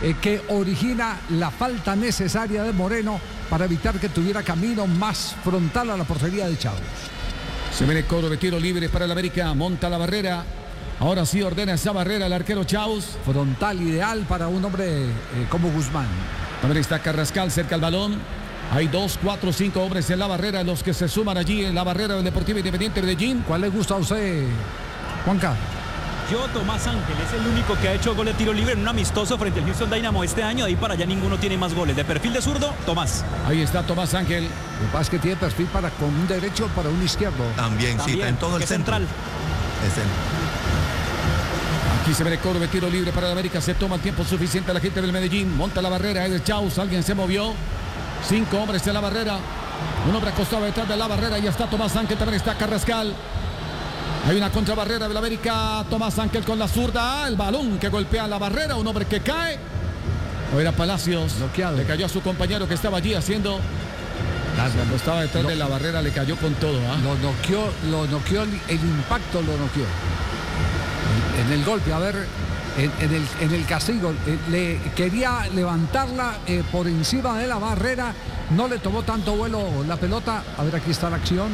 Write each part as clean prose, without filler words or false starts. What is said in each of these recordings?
que origina la falta necesaria de Moreno para evitar que tuviera camino más frontal a la portería de Chavos. Se viene cobro de tiro libre para el América, monta la barrera. Ahora sí ordena esa barrera el arquero Chavos. Frontal ideal para un hombre como Guzmán. También está Carrascal cerca al balón. Hay 2, 4, 5 hombres en la barrera, los que se suman allí en la barrera del Deportivo Independiente Medellín. ¿Cuál le gusta a usted, Juanca? Yo, Tomás Ángel, es el único que ha hecho gol de tiro libre en un amistoso frente al Houston Dynamo este año. De ahí para allá ninguno tiene más goles. De perfil de zurdo, Tomás. Ahí está Tomás Ángel. Lo que pasa es que tiene perfil para con un derecho para un izquierdo. También, sí, está en todo el centro. Central. Aquí se ve el cobro de tiro libre para el América. Se toma el tiempo suficiente a la gente del Medellín. Monta la barrera, es el Chaus. Alguien se movió. 5 hombres en la barrera. Un hombre acostado detrás de la barrera. Ya está Tomás Ángel, también está Carrascal. Hay una contrabarrera del América. Tomás Ángel con la zurda. El balón que golpea la barrera. Un hombre que cae. O era Palacios. Noqueado. Le cayó a su compañero que estaba allí haciendo. Cuando estaba detrás de la barrera le cayó con todo. Lo noqueó, el impacto lo noqueó. En el golpe, a ver, en el castigo, le quería levantarla por encima de la barrera, no le tomó tanto vuelo la pelota. A ver, aquí está la acción.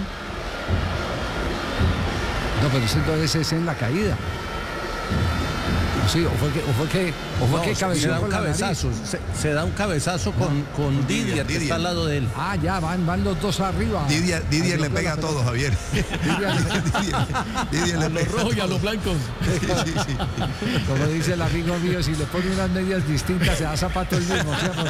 No, pero entonces es en la caída. Sí, o fue que se da un cabezazo, se da un cabezazo con Didier, que está al lado de él. Ah, ya van los dos arriba. Didier le pega a todos, Javier. Didier a los rojos y a los blancos. Sí. Como dice el amigo mío, si le pone unas medias distintas se da zapato el mismo, ¿cierto?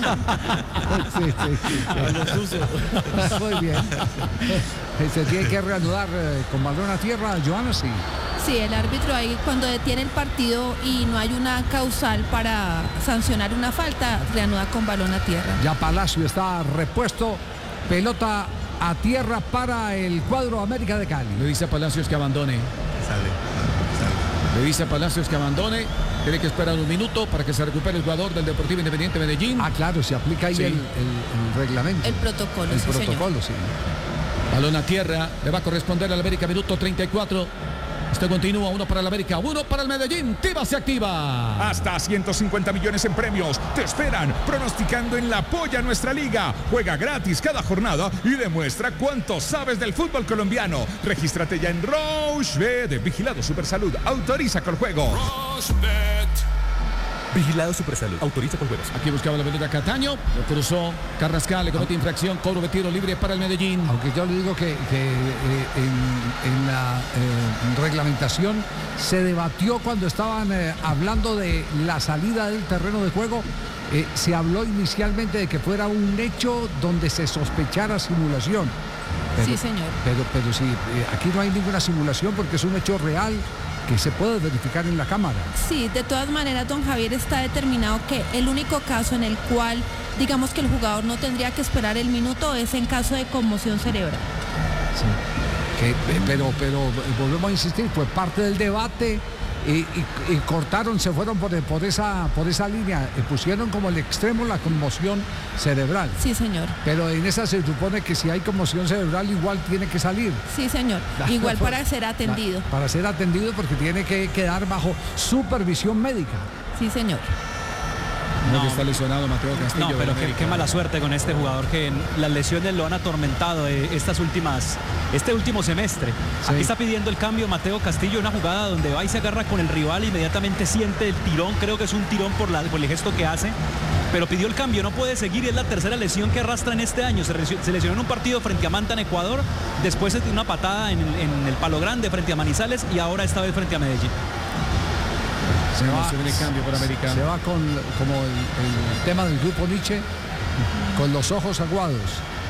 Sí. Muy bien. Se tiene que reanudar con balón a tierra, Joana, sí. Sí, el árbitro ahí cuando detiene el partido y no hay una causal para sancionar una falta, reanuda con balón a tierra. Ya Palacio está repuesto, pelota a tierra para el cuadro América de Cali. Le dice a Palacios que abandone. Sale. Le dice a Palacios que abandone. Tiene que esperar un minuto para que se recupere el jugador del Deportivo Independiente Medellín. Ah, claro, se aplica ahí Sí. el reglamento. El protocolo, El sí, protocolo, señor. sí. Balón a tierra, le va a corresponder al América, minuto 34. Esto continúa, 1 para el América, 1 para el Medellín. Tiva se activa. Hasta 150 millones en premios te esperan pronosticando en la Polla Nuestra Liga. Juega gratis cada jornada y demuestra cuánto sabes del fútbol colombiano. Regístrate ya en Rochebet. Vigilado Supersalud. Autoriza con juego. Vigilado Supersalud. Autoriza con juegos. Aquí buscaba la pelota Cataño, lo cruzó Carrascal, le comete infracción, cobro de tiro libre para el Medellín. Aunque yo le digo que en la reglamentación se debatió cuando estaban hablando de la salida del terreno de juego. Se habló inicialmente de que fuera un hecho donde se sospechara simulación. Sí, señor. Pero sí, aquí no hay ninguna simulación porque es un hecho real que se puede verificar en la cámara. Sí, de todas maneras, don Javier, está determinado que el único caso en el cual, digamos que el jugador no tendría que esperar el minuto es en caso de conmoción cerebral. Sí. Pero volvemos a insistir, fue parte del debate y cortaron, se fueron por esa línea, pusieron como el extremo la conmoción cerebral. Sí, señor. Pero en esa se supone que si hay conmoción cerebral igual tiene que salir. Sí, señor. Igual para ser atendido. Para ser atendido porque tiene que quedar bajo supervisión médica. Sí, señor. No, que está lesionado Mateo Castillo. No, pero qué mala suerte con este jugador que las lesiones lo han atormentado este último semestre. Sí. Aquí está pidiendo el cambio Mateo Castillo, una jugada donde va y se agarra con el rival, inmediatamente siente el tirón, creo que es un tirón por el gesto que hace, pero pidió el cambio, no puede seguir y es la tercera lesión que arrastra en este año. Se lesionó en un partido frente a Manta en Ecuador, después de una patada en el Palo Grande frente a Manizales y ahora esta vez frente a Medellín. Se viene el cambio por América. Se va como el tema del grupo Nietzsche, con los ojos aguados.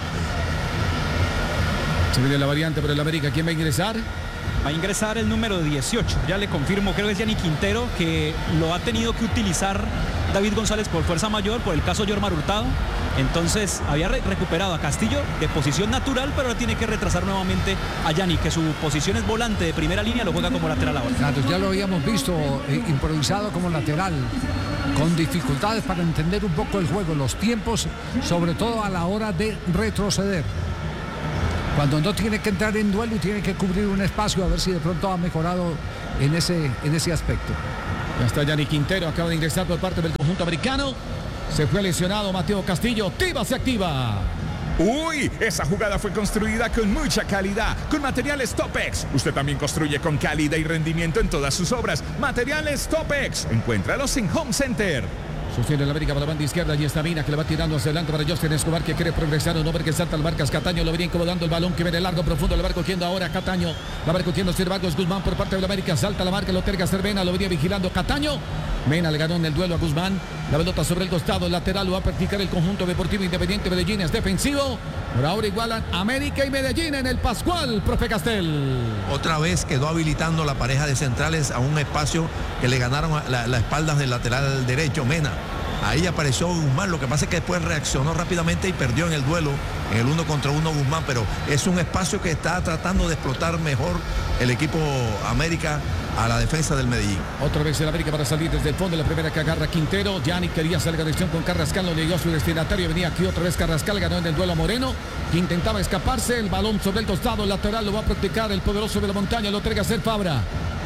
Se viene la variante por el América. ¿Quién va a ingresar? Va a ingresar el número 18, ya le confirmo, creo que es Gianni Quintero, que lo ha tenido que utilizar David González por fuerza mayor, por el caso Yormar Hurtado. Entonces había recuperado a Castillo de posición natural, pero ahora tiene que retrasar nuevamente a Gianni, que su posición es volante de primera línea, lo juega como lateral ahora. Claro, ya lo habíamos visto improvisado como lateral, con dificultades para entender un poco el juego, los tiempos, sobre todo a la hora de retroceder. Cuando no tiene que entrar en duelo y tiene que cubrir un espacio, a ver si de pronto ha mejorado en ese aspecto. Ya está Gianni Quintero, acaba de ingresar por parte del conjunto americano. Se fue lesionado Mateo Castillo. Tiva se activa. Uy, esa jugada fue construida con mucha calidad, con materiales Topex. Usted también construye con calidad y rendimiento en todas sus obras. Materiales Topex. Encuéntralos en Home Center. Sostiene la América para la banda izquierda. Y está Mina que le va tirando hacia adelante para Justin Escobar, que quiere progresar. Un hombre que salta al marcas. Cataño lo venía incomodando el balón que viene largo, profundo. La va cogiendo ahora Cataño. La va cogiendo Sir Vargas Guzmán por parte de la América. Salta la marca, lo terga Cervena. Lo venía vigilando Cataño. Mena le ganó en el duelo a Guzmán. La pelota sobre el costado. El lateral lo va a practicar el conjunto Deportivo Independiente Medellín. Es defensivo. Por ahora igualan América y Medellín en el Pascual, profe Castel. Otra vez quedó habilitando la pareja de centrales a un espacio que le ganaron las espaldas del lateral derecho, Mena. Ahí apareció Guzmán, lo que pasa es que después reaccionó rápidamente y perdió en el duelo, en el 1 contra 1 Guzmán, pero es un espacio que está tratando de explotar mejor el equipo América a la defensa del Medellín. Otra vez el América para salir desde el fondo, la primera que agarra Quintero. Gianni quería hacer la conexión con Carrascal, no le llegó a su destinatario, venía aquí otra vez Carrascal, ganó en el duelo a Moreno, que intentaba escaparse, el balón sobre el costado, el lateral lo va a practicar el poderoso de la montaña, lo entrega a hacer Fabra.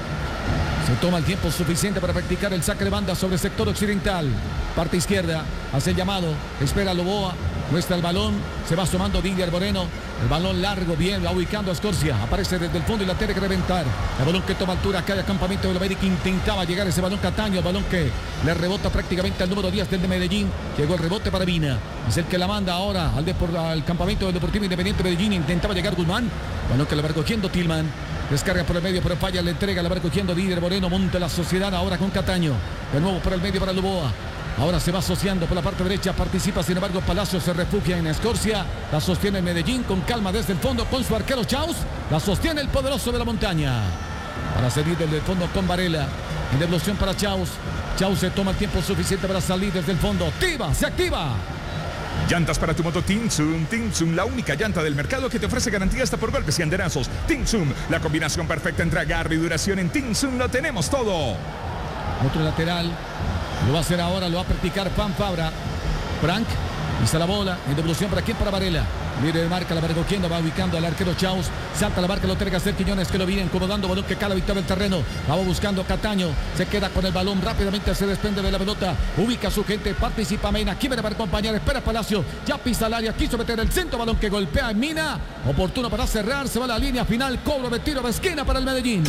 Se toma el tiempo suficiente para practicar el saque de banda sobre el sector occidental. Parte izquierda, hace el llamado, espera Loboa, muestra el balón, se va asomando Didier Moreno. El balón largo, bien, va ubicando a Escorcia. Aparece desde el fondo y la tiene que reventar. El balón que toma altura, cae a campamento de la América. Intentaba llegar ese balón Cataño. El balón que le rebota prácticamente al número 10 del de Medellín. Llegó el rebote para Mina. Es el que la manda ahora al campamento del Deportivo Independiente Medellín. Intentaba llegar Guzmán. Balón que le va recogiendo Tillman. Descarga por el medio, pero falla, le entrega, la va recogiendo Didier Moreno. Monta la sociedad ahora con Cataño. De nuevo por el medio para Loboa. Ahora se va asociando por la parte derecha, participa sin embargo Palacio, se refugia en Escorcia, la sostiene Medellín con calma desde el fondo con su arquero Chaus, la sostiene el poderoso de la montaña. Para salir desde el fondo con Varela, en devolución para Chaus, Chaus se toma el tiempo suficiente para salir desde el fondo, Tiva, se activa. Llantas para tu moto Tinsum, la única llanta del mercado que te ofrece garantía hasta por golpes y andenazos. Tinsum, la combinación perfecta entre agarre y duración. En Tinsum lo tenemos todo. Otro lateral. Lo va a hacer ahora, lo va a practicar Fabra. Frank, pisa la bola, en devolución para quién, para Varela. Mire de marca, la va recogiendo, va ubicando al arquero Chaus. Salta la marca, lo tiene que hacer Quiñones, que lo viene incomodando, balón que cala victoria el terreno. Va buscando Cataño, se queda con el balón, rápidamente se desprende de la pelota. Ubica a su gente, participa Mena, quiere para acompañar, espera Palacio. Ya pisa el área, quiso meter el centro, balón que golpea en Mina. Oportuno para cerrar, se va a la línea final, cobro de tiro de esquina para el Medellín.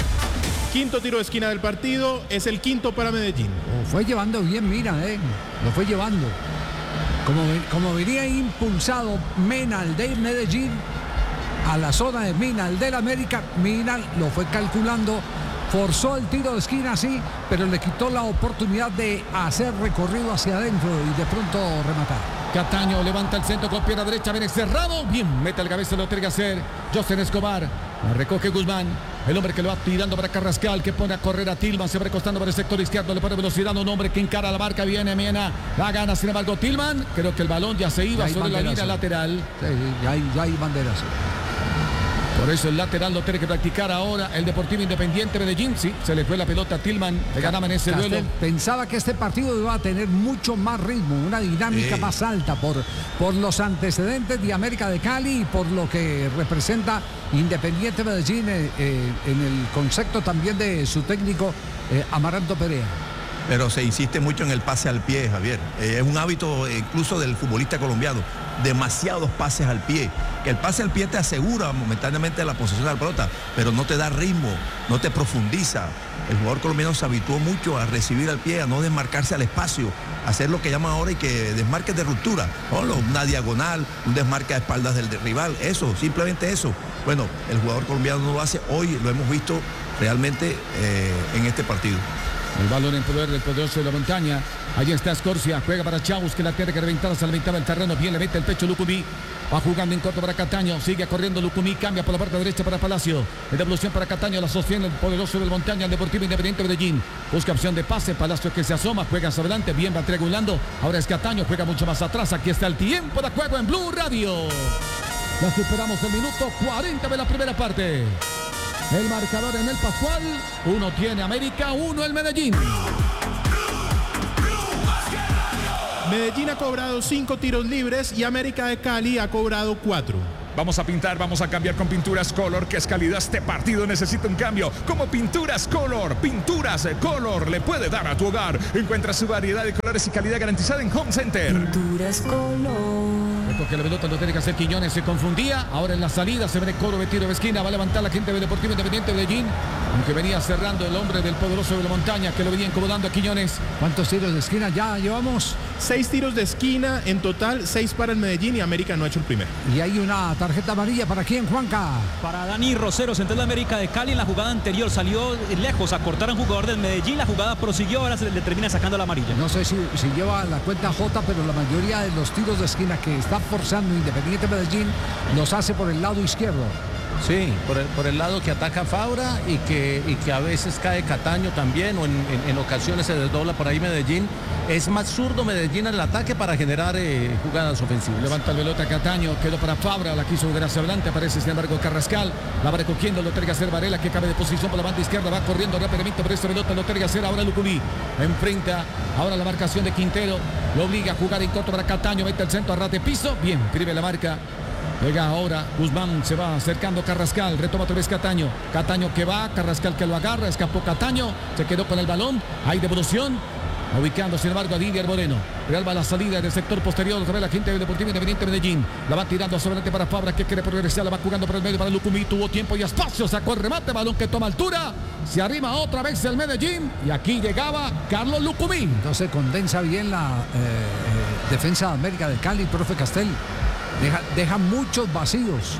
Quinto tiro de esquina del partido, es el quinto para Medellín. Lo fue llevando bien, mira, lo fue llevando. Como venía impulsado Mena, el de Medellín, a la zona de Mina, el del América, Mina lo fue calculando, forzó el tiro de esquina, sí, pero le quitó la oportunidad de hacer recorrido hacia adentro y de pronto rematar. Cataño levanta el centro con pierna derecha, viene cerrado, bien, mete el cabeza, lo tiene que hacer Justin Escobar, la recoge Guzmán, el hombre que lo va tirando para Carrascal, que pone a correr a Tillman, se va recostando por el sector izquierdo, le pone velocidad a un hombre que encara la marca, viene Mena, la gana sin embargo Tillman, creo que el balón ya se iba sobre la línea lateral. Sí, ya hay banderas. Por eso el lateral lo tiene que practicar ahora el Deportivo Independiente Medellín. Sí, se le fue la pelota a Tillman, le ganaba en ese duelo. Pensaba que este partido iba a tener mucho más ritmo, una dinámica más alta por los antecedentes de América de Cali y por lo que representa Independiente Medellín en el concepto también de su técnico Amaranto Perea. Pero se insiste mucho en el pase al pie, Javier. Es un hábito incluso del futbolista colombiano. Demasiados pases al pie. Que el pase al pie te asegura momentáneamente la posesión de la pelota, pero no te da ritmo, no te profundiza. El jugador colombiano se habituó mucho a recibir al pie, a no desmarcarse al espacio, a hacer lo que llaman ahora y que desmarques de ruptura. Una diagonal, un desmarque a espaldas del rival, eso, simplemente eso. Bueno, el jugador colombiano no lo hace, hoy lo hemos visto realmente en este partido. El balón en poder del poderoso de la montaña. Allí está Escorcia, juega para Chaus, que la tiene que reventar hasta la mitad del terreno. Bien, le mete el pecho Lucumí. Va jugando en corto para Cataño. Sigue corriendo Lucumí, cambia por la parte derecha para Palacio. En devolución para Cataño, la sostiene el poderoso del montaña, el Deportivo Independiente Medellín. Busca opción de pase, Palacio que se asoma, juega hacia adelante, bien va triangulando. Ahora es Cataño, juega mucho más atrás. Aquí está el tiempo de juego en Blue Radio. Ya superamos el minuto 40 de la primera parte. El marcador en el Pascual, 1 tiene América, 1 el Medellín. Medellín ha cobrado 5 tiros libres y América de Cali ha cobrado 4. Vamos a pintar, vamos a cambiar con Pinturas Color, que es calidad. Este partido necesita un cambio. Como Pinturas Color, Pinturas Color le puede dar a tu hogar. Encuentra su variedad de colores y calidad garantizada en Home Center. Pinturas Color. Porque la pelota lo tiene que hacer Quiñones, se confundía. Ahora en la salida se ve Coro, tiro de esquina, va a levantar la gente del Deportivo Independiente de Medellín, aunque venía cerrando el hombre del poderoso de la montaña, que lo venía incomodando a Quiñones. ¿Cuántos tiros de esquina ya llevamos? 6 tiros de esquina, en total 6 para el Medellín, y América no ha hecho el primero. Y hay una tarjeta amarilla, ¿para quién, Juanca? Para Dani Rosero, central de América de Cali. En la jugada anterior salió lejos a cortar a un jugador del Medellín, la jugada prosiguió, ahora se le termina sacando la amarilla. No sé si lleva la cuenta J, pero la mayoría de los tiros de esquina que está forzando Independiente Medellín los hace por el lado izquierdo. Sí, por el lado que ataca Fabra y que a veces cae Cataño también, o en ocasiones se desdobla por ahí Medellín. Es más zurdo Medellín en el ataque para generar jugadas ofensivas. Levanta el pelota Cataño, quedó para Fabra, la quiso jugar hacia adelante, aparece sin embargo Carrascal, la va recogiendo, lo tiene que hacer Varela, que cabe de posición por la banda izquierda, va corriendo rápidamente por esta pelota, lo tiene que hacer ahora Lucumí, enfrenta ahora la marcación de Quintero, lo obliga a jugar en corto para Cataño, mete el centro a ras de piso, bien, prive la marca. Llega ahora Guzmán, se va acercando Carrascal, retoma otra vez Cataño que va, Carrascal que lo agarra, escapó Cataño, se quedó con el balón, hay devolución, ubicando sin embargo a Didier Moreno. Real va a la salida del sector posterior, otra vez la gente del Deportivo Independiente Medellín, la va tirando solamente para Fabra, que quiere progresar, la va jugando por el medio para Lucumí, tuvo tiempo y espacio, sacó el remate, balón que toma altura, se arrima otra vez el Medellín, y aquí llegaba Carlos Lucumí. No se condensa bien la defensa de América de Cali, profe Castel. Deja muchos vacíos.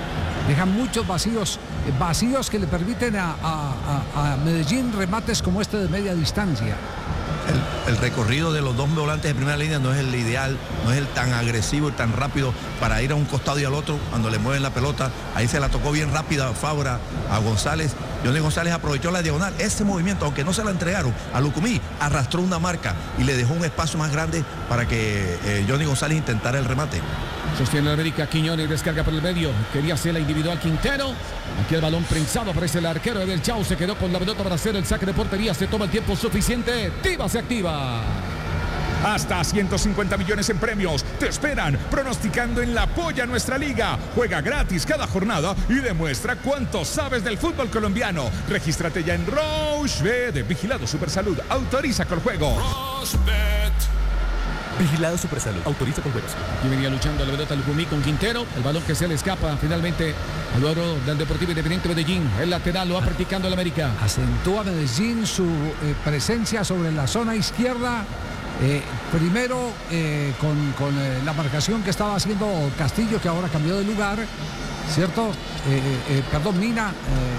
Vacíos que le permiten a Medellín remates como este de media distancia. El recorrido de los dos volantes de primera línea no es el ideal, no es el tan agresivo y tan rápido para ir a un costado y al otro cuando le mueven la pelota. Ahí se la tocó bien rápida Fabra a González. Johnny González aprovechó la diagonal. Ese movimiento, aunque no se la entregaron a Lucumí, arrastró una marca y le dejó un espacio más grande para que Johnny González intentara el remate. Sostiene la América, Quiñones descarga por el medio, quería hacer la individual Quintero, aquí el balón prensado, aparece el arquero del Chau, se quedó con la pelota para hacer el saque de portería, se toma el tiempo suficiente, Tiva se activa. Hasta 150 millones en premios te esperan, pronosticando en La Polla Nuestra Liga. Juega gratis cada jornada y demuestra cuánto sabes del fútbol colombiano. Regístrate ya en Rochebet, Vigilado Supersalud, autoriza con el juego. Rochebet. Vigilado Supersalud, autoriza con juegos. Y venía luchando la pelota Lucumí con Quintero, el balón que se le escapa finalmente al logro del Deportivo Independiente Medellín. El lateral lo va practicando el América. Acentúa Medellín su presencia sobre la zona izquierda. Primero con la marcación que estaba haciendo Castillo, que ahora cambió de lugar, ¿cierto? Mina.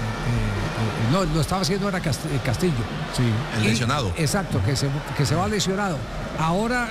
No, lo estaba haciendo era Castillo. Sí, el lesionado. Exacto, que se va lesionado. Ahora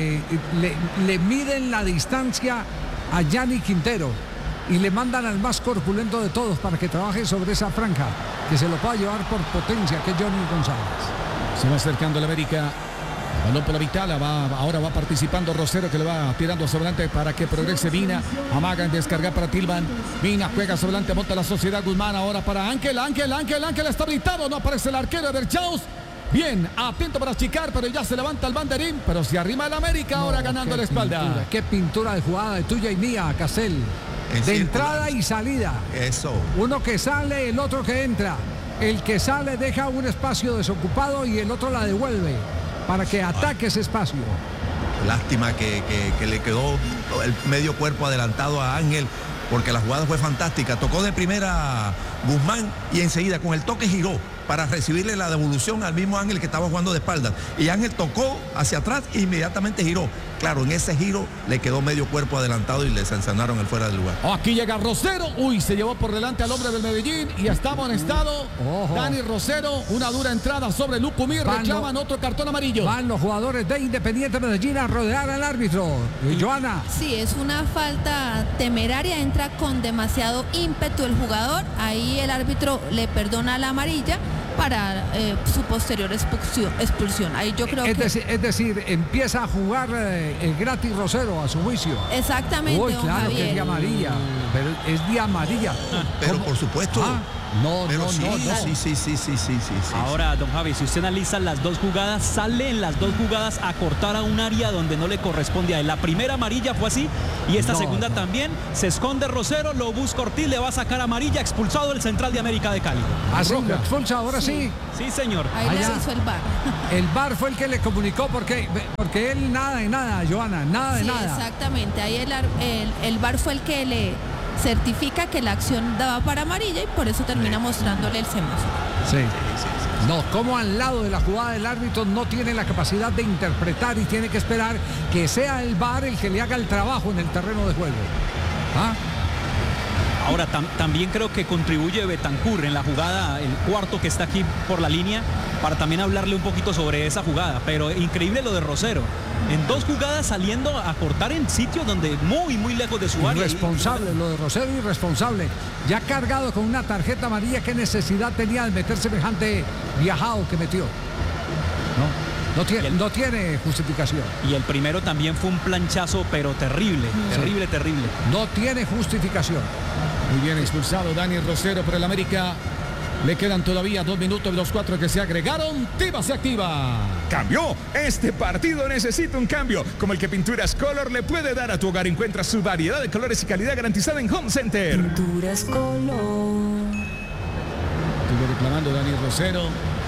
le miden la distancia a Gianni Quintero y le mandan al más corpulento de todos para que trabaje sobre esa franja, que se lo pueda llevar por potencia, que es Johnny González. Se va acercando la América. Balón por la mitad, ahora va participando Rosero, que le va tirando hacia adelante para que progrese Vina. Amaga en descargar para Tilman. Vina juega hacia adelante, monta la Sociedad Guzmán. Ahora para Ángel está habilitado. No aparece el arquero de Chaus. Bien, atento para achicar, pero ya se levanta el banderín. Pero se arrima el América ahora ganando la espalda. Qué pintura de jugada de tuya y mía, Castel. De entrada y salida. Eso. Uno que sale, el otro que entra. El que sale deja un espacio desocupado y el otro la devuelve para que ataque ese espacio. Lástima que le quedó el medio cuerpo adelantado a Ángel, porque la jugada fue fantástica. Tocó de primera Guzmán y enseguida con el toque giró para recibirle la devolución al mismo Ángel que estaba jugando de espaldas. Y Ángel tocó hacia atrás e inmediatamente giró. Claro, en ese giro le quedó medio cuerpo adelantado y le sancionaron el fuera del lugar. Aquí llega Rosero. Uy, se llevó por delante al hombre del Medellín y está amonestado. Dani Rosero, una dura entrada sobre Lucumí, reclaman otro cartón amarillo. Van los jugadores de Independiente Medellín a rodear al árbitro. Joana. Sí, es una falta temeraria, entra con demasiado ímpetu el jugador. Ahí el árbitro le perdona la amarilla para su posterior expulsión. Ahí yo creo es decir, empieza a jugar gratis Rosero a su juicio. Exactamente. Uy, claro, que es de amarilla. Pero es de amarilla. Pero por supuesto, Sí. Ahora, don Javi, si usted analiza las dos jugadas, sale en las dos jugadas a cortar a un área donde no le corresponde a él. La primera amarilla fue así y esta segunda también. Se esconde Rosero, lo busca Ortiz, le va a sacar amarilla, expulsado el central de América de Cali. Así lo expulsa, ahora sí. Sí, señor. Ahí le hizo el VAR. El VAR fue el que le comunicó porque él nada de nada, Joana, nada de nada. Exactamente, ahí el VAR fue el que le certifica que la acción daba para amarilla y por eso termina mostrándole el semáforo. Sí. No, como al lado de la jugada del árbitro no tiene la capacidad de interpretar y tiene que esperar que sea el VAR el que le haga el trabajo en el terreno de juego. ¿Ah? Ahora, también creo que contribuye Betancur en la jugada, el cuarto que está aquí por la línea, para también hablarle un poquito sobre esa jugada. Pero increíble lo de Rosero. En dos jugadas saliendo a cortar en sitios donde muy lejos de su área. Irresponsable, lo de Rosero, irresponsable. Ya cargado con una tarjeta amarilla, ¿qué necesidad tenía de meter semejante viajado que metió? No tiene justificación. Y el primero también fue un planchazo, pero terrible. No tiene justificación. Muy bien expulsado Dani Rosero por el América. Le quedan todavía 2 minutos de los 4 que se agregaron. Tiva se activa. Cambió. Este partido necesita un cambio, como el que Pinturas Color le puede dar a tu hogar. Encuentra su variedad de colores y calidad garantizada en Home Center. Pinturas Color. Estuvo reclamando Dani Rosero.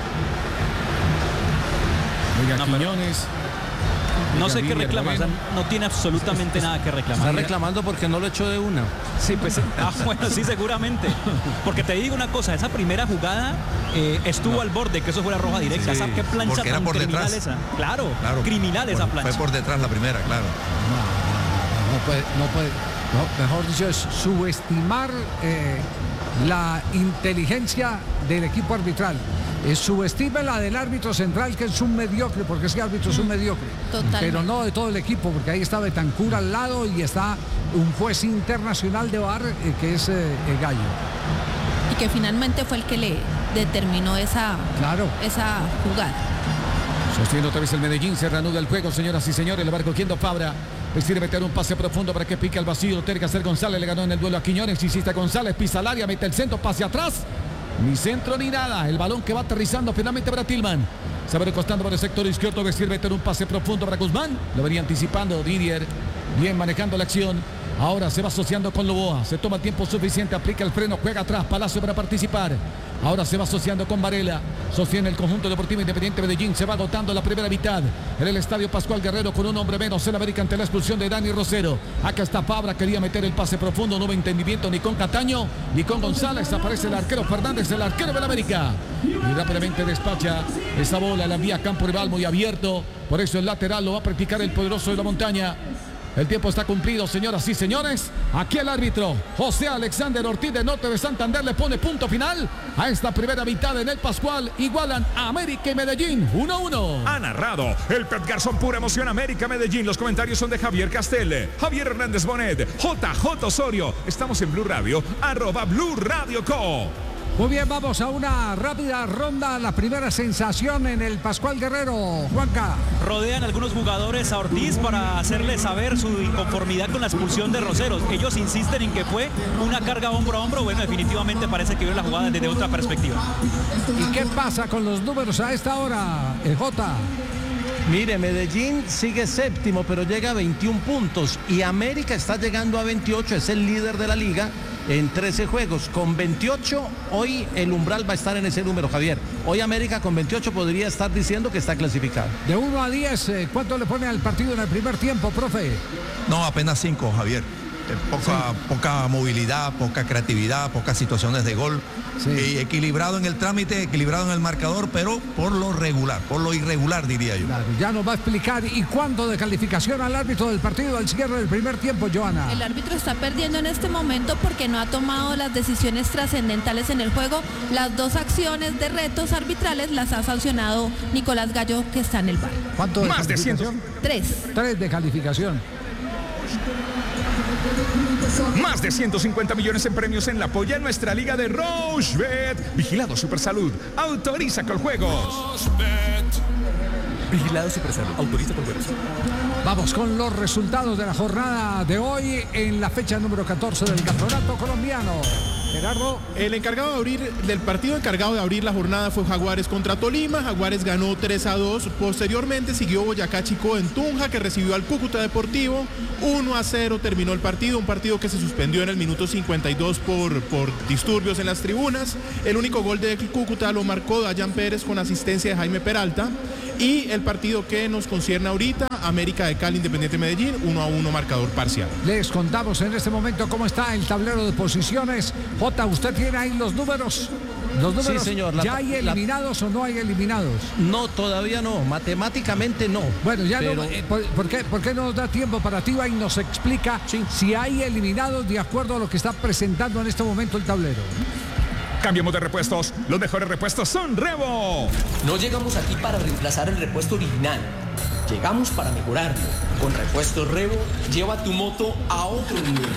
Oiga, Quiñones. No sé qué reclama, o sea, no tiene absolutamente nada que reclamar. Está reclamando porque no lo echó de una. Sí, pues, bueno, sí, seguramente. Porque te digo una cosa, esa primera jugada estuvo al borde, que eso fue la roja directa. ¿Sabes qué plancha tan criminal esa? Claro, criminal esa plancha. Fue por detrás la primera, claro. No puede. Mejor dicho, es subestimar la inteligencia del equipo arbitral. Subestime la del árbitro central, que es un mediocre, porque ese árbitro es un mediocre. Totalmente. Pero no de todo el equipo, porque ahí está Betancur al lado y está un juez internacional de VAR que es Gallo. Y que finalmente fue el que le determinó esa jugada. Sostiene otra vez el Medellín, se reanuda el juego, señoras y señores. Le va recogiendo Fabra. Decide meter un pase profundo para que pique al vacío. Tiene que hacer González, le ganó en el duelo a Quiñones. Insiste González, pisa al área, mete el centro, pase atrás. Ni centro ni nada. El balón que va aterrizando finalmente para Tillman. Se va recostando por el sector izquierdo. Decide meter un pase profundo para Guzmán. Lo venía anticipando Didier. Bien manejando la acción. Ahora se va asociando con Loboa. Se toma tiempo suficiente. Aplica el freno. Juega atrás. Palacio para participar. Ahora se va asociando con Varela. Sostiene el conjunto deportivo Independiente Medellín. Se va agotando la primera mitad. En el estadio Pascual Guerrero con un hombre menos. El América ante la expulsión de Dani Rosero. Acá está Fabra. Quería meter el pase profundo. No hubo entendimiento ni con Cataño ni con González. Aparece el arquero Fernández, el arquero del América. Y rápidamente despacha esa bola. La envía a campo rival muy abierto. Por eso el lateral lo va a practicar el poderoso de la montaña. El tiempo está cumplido, señoras y señores. Aquí el árbitro José Alexander Ortiz de Norte de Santander le pone punto final a esta primera mitad en el Pascual. Igualan a América y Medellín 1-1. Ha narrado el Pet Garzón, pura emoción, América Medellín. Los comentarios son de Javier Castel, Javier Hernández Bonet, JJ Osorio. Estamos en Blue Radio, @Blue Radio Co. Muy bien, vamos a una rápida ronda. La primera sensación en el Pascual Guerrero, Juanca. Rodean algunos jugadores a Ortiz para hacerle saber su inconformidad con la expulsión de Rosero. Ellos insisten en que fue una carga hombro a hombro. Bueno, definitivamente parece que vio la jugada desde otra perspectiva. ¿Y qué pasa con los números a esta hora, J? Mire, Medellín sigue séptimo, pero llega a 21 puntos. Y América está llegando a 28, es el líder de la liga en 13 juegos. Con 28, hoy el umbral va a estar en ese número, Javier. Hoy América con 28 podría estar diciendo que está clasificado. De 1 a 10, ¿cuánto le pone al partido en el primer tiempo, profe? No, apenas 5, Javier. Poca movilidad, poca creatividad, pocas situaciones de gol. Sí. Equilibrado en el trámite, equilibrado en el marcador, pero por lo regular, por lo irregular, diría yo. Claro, ya nos va a explicar. ¿Y cuánto de calificación al árbitro del partido al cierre del primer tiempo, Joana? El árbitro está perdiendo en este momento porque no ha tomado las decisiones trascendentales en el juego. Las dos acciones de retos arbitrales las ha sancionado Nicolás Gallo, que está en el VAR. ¿Cuánto de Más calificación? de 3 de calificación. Más de 150 millones en premios en la polla en nuestra liga de Rochebet. Vigilado Supersalud. Autoriza con juegos. Vigilado Supersalud. Autoriza con juegos. Vamos con los resultados de la jornada de hoy en la fecha número 14 del Campeonato Colombiano. Gerardo. El encargado del partido encargado de abrir la jornada fue Jaguares contra Tolima. Jaguares ganó 3-2. Posteriormente siguió Boyacá Chicó en Tunja, que recibió al Cúcuta Deportivo. 1-0 terminó el partido, un partido que se suspendió en el minuto 52 por disturbios en las tribunas. El único gol de Cúcuta lo marcó Dayan Pérez con asistencia de Jaime Peralta. Y el partido que nos concierne ahorita, América de Cali, Independiente Medellín, 1-1 marcador parcial. Les contamos en este momento cómo está el tablero de posiciones. Jota, ¿usted tiene ahí los números? Los números, sí, señor. ¿Ya hay eliminados o no hay eliminados? No, todavía no. Matemáticamente no. Bueno, ya pero... no. ¿Por qué no nos da tiempo para Tiva y nos explica si hay eliminados de acuerdo a lo que está presentando en este momento el tablero? Cambiamos de repuestos. Los mejores repuestos son Revo. No llegamos aquí para reemplazar el repuesto original. Llegamos para mejorarlo. Con Repuestos Revo, lleva tu moto a otro nivel.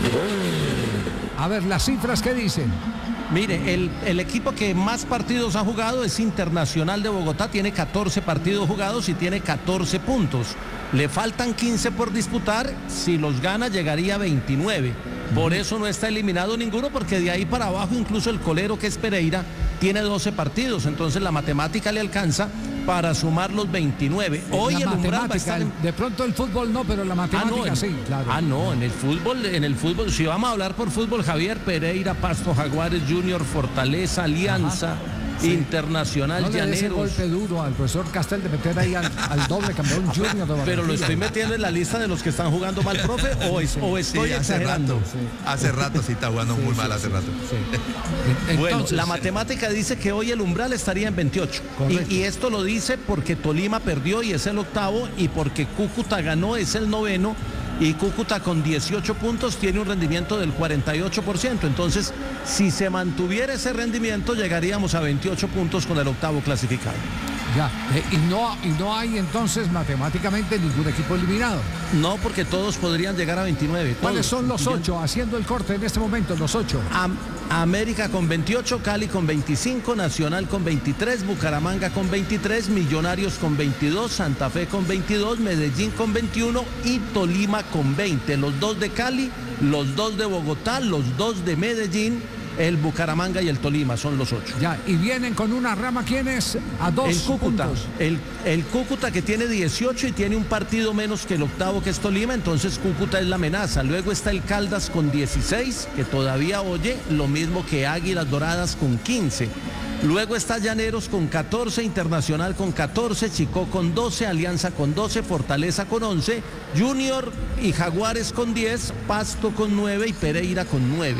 A ver, las cifras que dicen. Mire, el equipo que más partidos ha jugado es Internacional de Bogotá, tiene 14 partidos jugados y tiene 14 puntos. Le faltan 15 por disputar, si los gana llegaría a 29. Por eso no está eliminado ninguno, porque de ahí para abajo incluso el colero, que es Pereira, tiene 12 partidos, entonces la matemática le alcanza para sumar los 29. Hoy la el umbral va a estar de pronto el fútbol no, pero la matemática sí, claro. No, en el fútbol, si vamos a hablar por fútbol, Javier, Pereira, Pasto, Jaguares, Junior, Fortaleza, Alianza, Internacional, no le Llaneros. ese golpe duro al profesor Castel de meter ahí al doble campeón Junior de Barranquilla. Pero lo estoy metiendo en la lista de los que están jugando mal, profe, o estoy exagerando. Hace rato sí está jugando muy mal, hace rato. Bueno, la matemática dice que hoy el umbral estaría en 28. Y esto lo dice porque Tolima perdió y es el octavo, y porque Cúcuta ganó, es el noveno. Y Cúcuta con 18 puntos tiene un rendimiento del 48%. Entonces, si se mantuviera ese rendimiento, llegaríamos a 28 puntos con el octavo clasificado. Ya, y no hay entonces matemáticamente ningún equipo eliminado. No, porque todos podrían llegar a 29. ¿Cuáles son los 8? Haciendo el corte en este momento, los 8. América con 28, Cali con 25, Nacional con 23, Bucaramanga con 23, Millonarios con 22, Santa Fe con 22, Medellín con 21 y Tolima con 20. Los 2 de Cali, los 2 de Bogotá, los 2 de Medellín, el Bucaramanga y el Tolima son los 8. Ya, y vienen con una rama, ¿quiénes? A 2 el Cúcuta, puntos. El Cúcuta, que tiene 18 y tiene un partido menos que el octavo, que es Tolima, entonces Cúcuta es la amenaza. Luego está el Caldas con 16, que todavía oye, lo mismo que Águilas Doradas con 15. Luego está Llaneros con 14, Internacional con 14, Chicó con 12, Alianza con 12, Fortaleza con 11, Junior y Jaguares con 10, Pasto con 9 y Pereira con 9.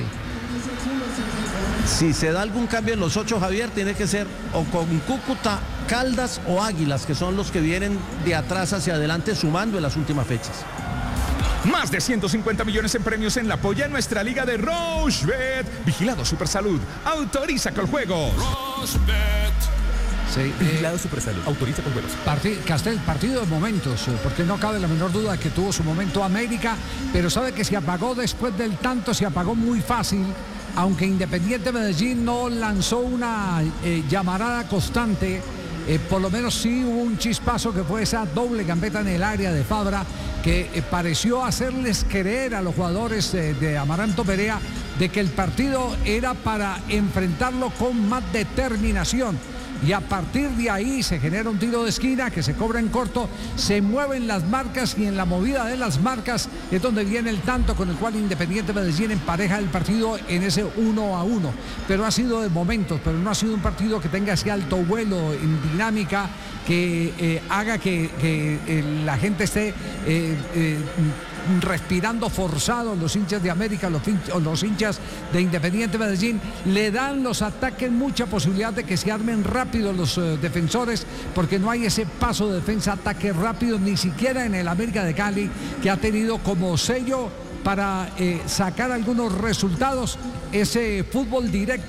Si se da algún cambio en los 8, Javier, tiene que ser o con Cúcuta, Caldas o Águilas, que son los que vienen de atrás hacia adelante sumando en las últimas fechas. Más de 150 millones en premios en la polla en nuestra liga de Rochebet. Vigilado Supersalud. Autoriza con juegos. Rochebet. Sí, Vigilado Supersalud. Autoriza con juegos. Castel, partido de momentos, porque no cabe la menor duda que tuvo su momento América, pero sabe que se apagó después del tanto, se apagó muy fácil. Aunque Independiente Medellín no lanzó una llamarada constante, por lo menos sí hubo un chispazo, que fue esa doble gambeta en el área de Fabra, que pareció hacerles creer a los jugadores de Amaranto Perea de que el partido era para enfrentarlo con más determinación. Y a partir de ahí se genera un tiro de esquina que se cobra en corto, se mueven las marcas, y en la movida de las marcas es donde viene el tanto con el cual Independiente Medellín empareja el partido en ese 1-1. Pero ha sido de momentos, pero no ha sido un partido que tenga ese alto vuelo en dinámica que haga que la gente esté respirando forzado. Los hinchas de América, los hinchas de Independiente Medellín, le dan los ataques mucha posibilidad de que se armen rápido los defensores, porque no hay ese paso de defensa-ataque rápido, ni siquiera en el América de Cali, que ha tenido como sello para sacar algunos resultados ese fútbol directo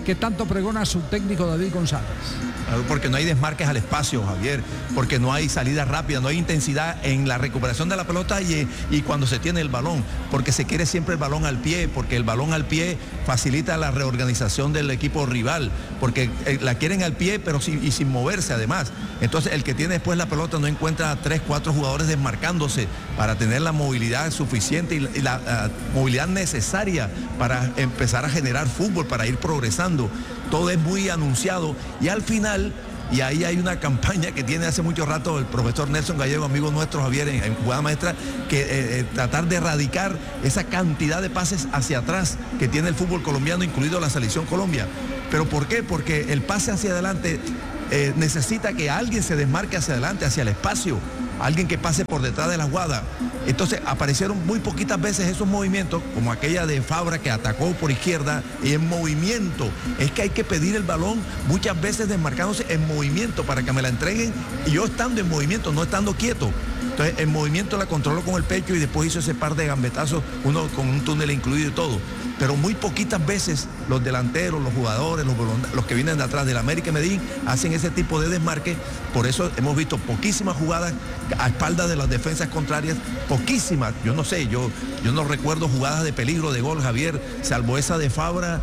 que tanto pregona su técnico David González. Porque no hay desmarques al espacio, Javier, porque no hay salida rápida, no hay intensidad en la recuperación de la pelota y cuando se tiene el balón, porque se quiere siempre el balón al pie, porque el balón al pie facilita la reorganización del equipo rival, porque la quieren al pie pero sin moverse además. Entonces el que tiene después la pelota no encuentra a 3, 4 jugadores desmarcándose para tener la movilidad suficiente y la movilidad necesaria para empezar a generar fútbol, para ir progresando. Todo es muy anunciado y al final, y ahí hay una campaña que tiene hace mucho rato el profesor Nelson Gallego, amigo nuestro, Javier, en Jugada Maestra, que tratar de erradicar esa cantidad de pases hacia atrás que tiene el fútbol colombiano, incluido la selección Colombia. ¿Pero por qué? Porque el pase hacia adelante necesita que alguien se desmarque hacia adelante, hacia el espacio, alguien que pase por detrás de la jugada. Entonces aparecieron muy poquitas veces esos movimientos, como aquella de Fabra que atacó por izquierda y en movimiento. Es que hay que pedir el balón muchas veces desmarcándose en movimiento para que me la entreguen y yo estando en movimiento, no estando quieto. Entonces en movimiento la controló con el pecho y después hizo ese par de gambetazos, uno con un túnel incluido y todo. Pero muy poquitas veces los delanteros, los jugadores, los que vienen de atrás del América y Medellín hacen ese tipo de desmarque. Por eso hemos visto poquísimas jugadas a espaldas de las defensas contrarias, poquísimas. Yo no sé, yo no recuerdo jugadas de peligro de gol, Javier, salvo esa de Fabra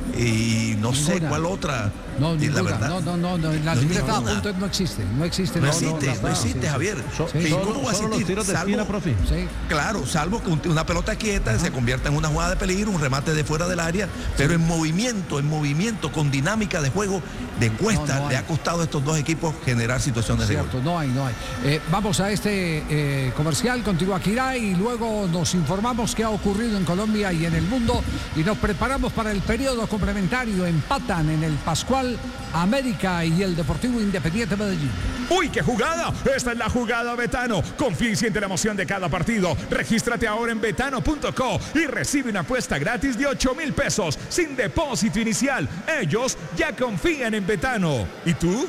y no sé cuál otra. No, ninguna. La verdad, no, la libertad a punto no existe. No existe, Javier. ¿Cómo va a existir? Los tiros de esquina, profe. Sí. Claro, salvo que una pelota quieta se convierta en una jugada de peligro, un remate de fuera del área, pero en movimiento, con dinámica de juego, le ha costado a estos dos equipos generar situaciones de gol. No hay. Vamos a este comercial, continúa Akira y luego nos informamos qué ha ocurrido en Colombia y en el mundo y nos preparamos para el periodo complementario. Empatan en el Pascual América y el Deportivo Independiente Medellín. ¡Uy, qué jugada! Esta es la jugada Betano. Confía y siente la emoción de cada partido. Regístrate ahora en betano.co y recibe una apuesta gratis de 8,000 pesos sin depósito inicial. Ellos ya confían en Betano. ¿Y tú?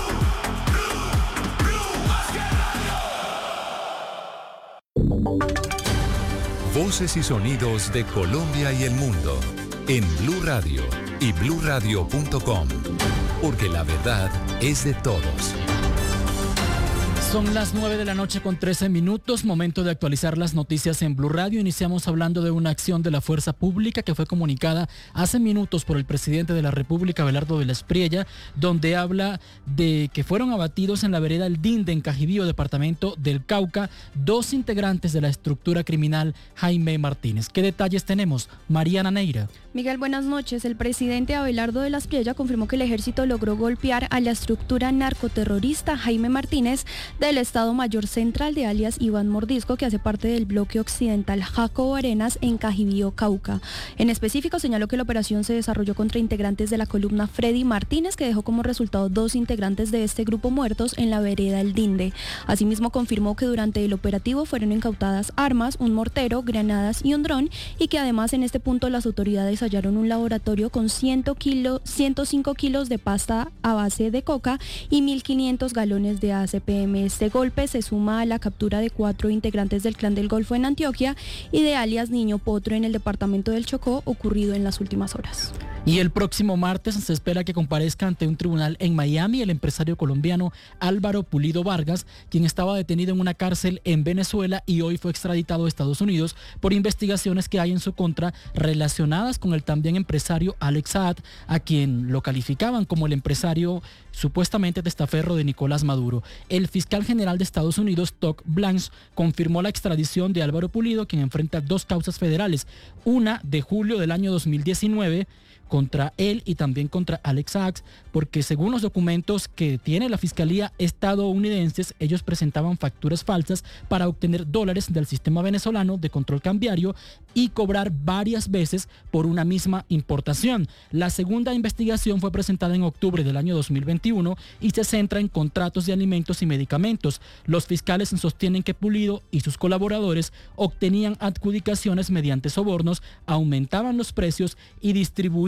Voces y sonidos de Colombia y el mundo en Blue Radio y bluradio.com, porque la verdad es de todos. Son las 9 de la noche con 13 minutos, momento de actualizar las noticias en Blue Radio. Iniciamos hablando de una acción de la fuerza pública que fue comunicada hace minutos por el presidente de la República, Abelardo de la Espriella, donde habla de que fueron abatidos en la vereda El Dinde, en Cajibío, departamento del Cauca, 2 integrantes de la estructura criminal Jaime Martínez. ¿Qué detalles tenemos? Mariana Neira. Miguel, buenas noches. El presidente Abelardo de la Espriella confirmó que el ejército logró golpear a la estructura narcoterrorista Jaime Martínez del Estado Mayor Central de alias Iván Mordisco, que hace parte del bloque occidental Jacobo Arenas en Cajibío, Cauca. En específico señaló que la operación se desarrolló contra integrantes de la columna Freddy Martínez, que dejó como resultado 2 integrantes de este grupo muertos en la vereda El Dinde. Asimismo confirmó que durante el operativo fueron incautadas armas, un mortero, granadas y un dron, y que además en este punto las autoridades hallaron un laboratorio con 105 kilos de pasta a base de coca y 1.500 galones de ACPM. Este golpe se suma a la captura de 4 integrantes del Clan del Golfo en Antioquia y de alias Niño Potro en el departamento del Chocó, ocurrido en las últimas horas. Y el próximo martes se espera que comparezca ante un tribunal en Miami el empresario colombiano Álvaro Pulido Vargas, quien estaba detenido en una cárcel en Venezuela y hoy fue extraditado a Estados Unidos por investigaciones que hay en su contra relacionadas con el también empresario Alex Saad, a quien lo calificaban como el empresario supuestamente testaferro de Nicolás Maduro. El fiscal general de Estados Unidos, Todd Blanche, confirmó la extradición de Álvaro Pulido, quien enfrenta 2 causas federales, una de julio del año 2019 contra él y también contra Alex Saad, porque según los documentos que tiene la Fiscalía estadounidenses, ellos presentaban facturas falsas para obtener dólares del sistema venezolano de control cambiario y cobrar varias veces por una misma importación. La segunda investigación fue presentada en octubre del año 2021 y se centra en contratos de alimentos y medicamentos. Los fiscales sostienen que Pulido y sus colaboradores obtenían adjudicaciones mediante sobornos, aumentaban los precios y distribuían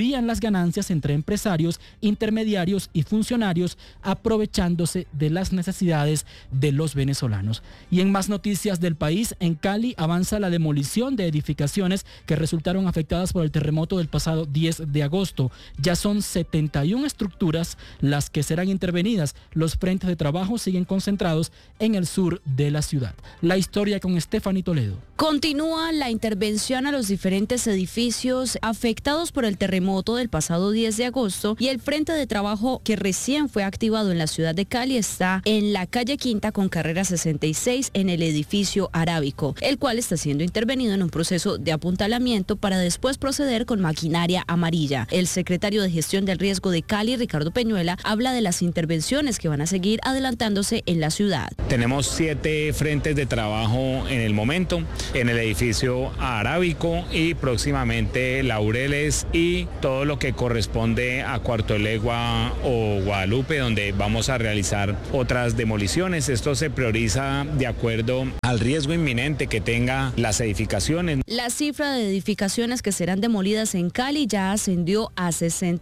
repartían las ganancias entre empresarios, intermediarios y funcionarios, aprovechándose de las necesidades de los venezolanos. Y en más noticias del país, en Cali avanza la demolición de edificaciones que resultaron afectadas por el terremoto del pasado 10 de agosto. Ya son 71 estructuras las que serán intervenidas. Los frentes de trabajo siguen concentrados en el sur de la ciudad. La historia con Stephanie Toledo. Continúa la intervención a los diferentes edificios afectados por el terremoto del pasado 10 de agosto y el frente de trabajo que recién fue activado en la ciudad de Cali está en la calle Quinta con carrera 66 en el edificio Arábico, el cual está siendo intervenido en un proceso de apuntalamiento para después proceder con maquinaria amarilla. El secretario de Gestión del Riesgo de Cali, Ricardo Peñuela, habla de las intervenciones que van a seguir adelantándose en la ciudad. Tenemos 7 frentes de trabajo en el momento, en el edificio Arábico y próximamente Laureles y todo lo que corresponde a Cuarto de Legua o Guadalupe, donde vamos a realizar otras demoliciones. Esto se prioriza de acuerdo al riesgo inminente que tenga las edificaciones. La cifra de edificaciones que serán demolidas en Cali ya ascendió a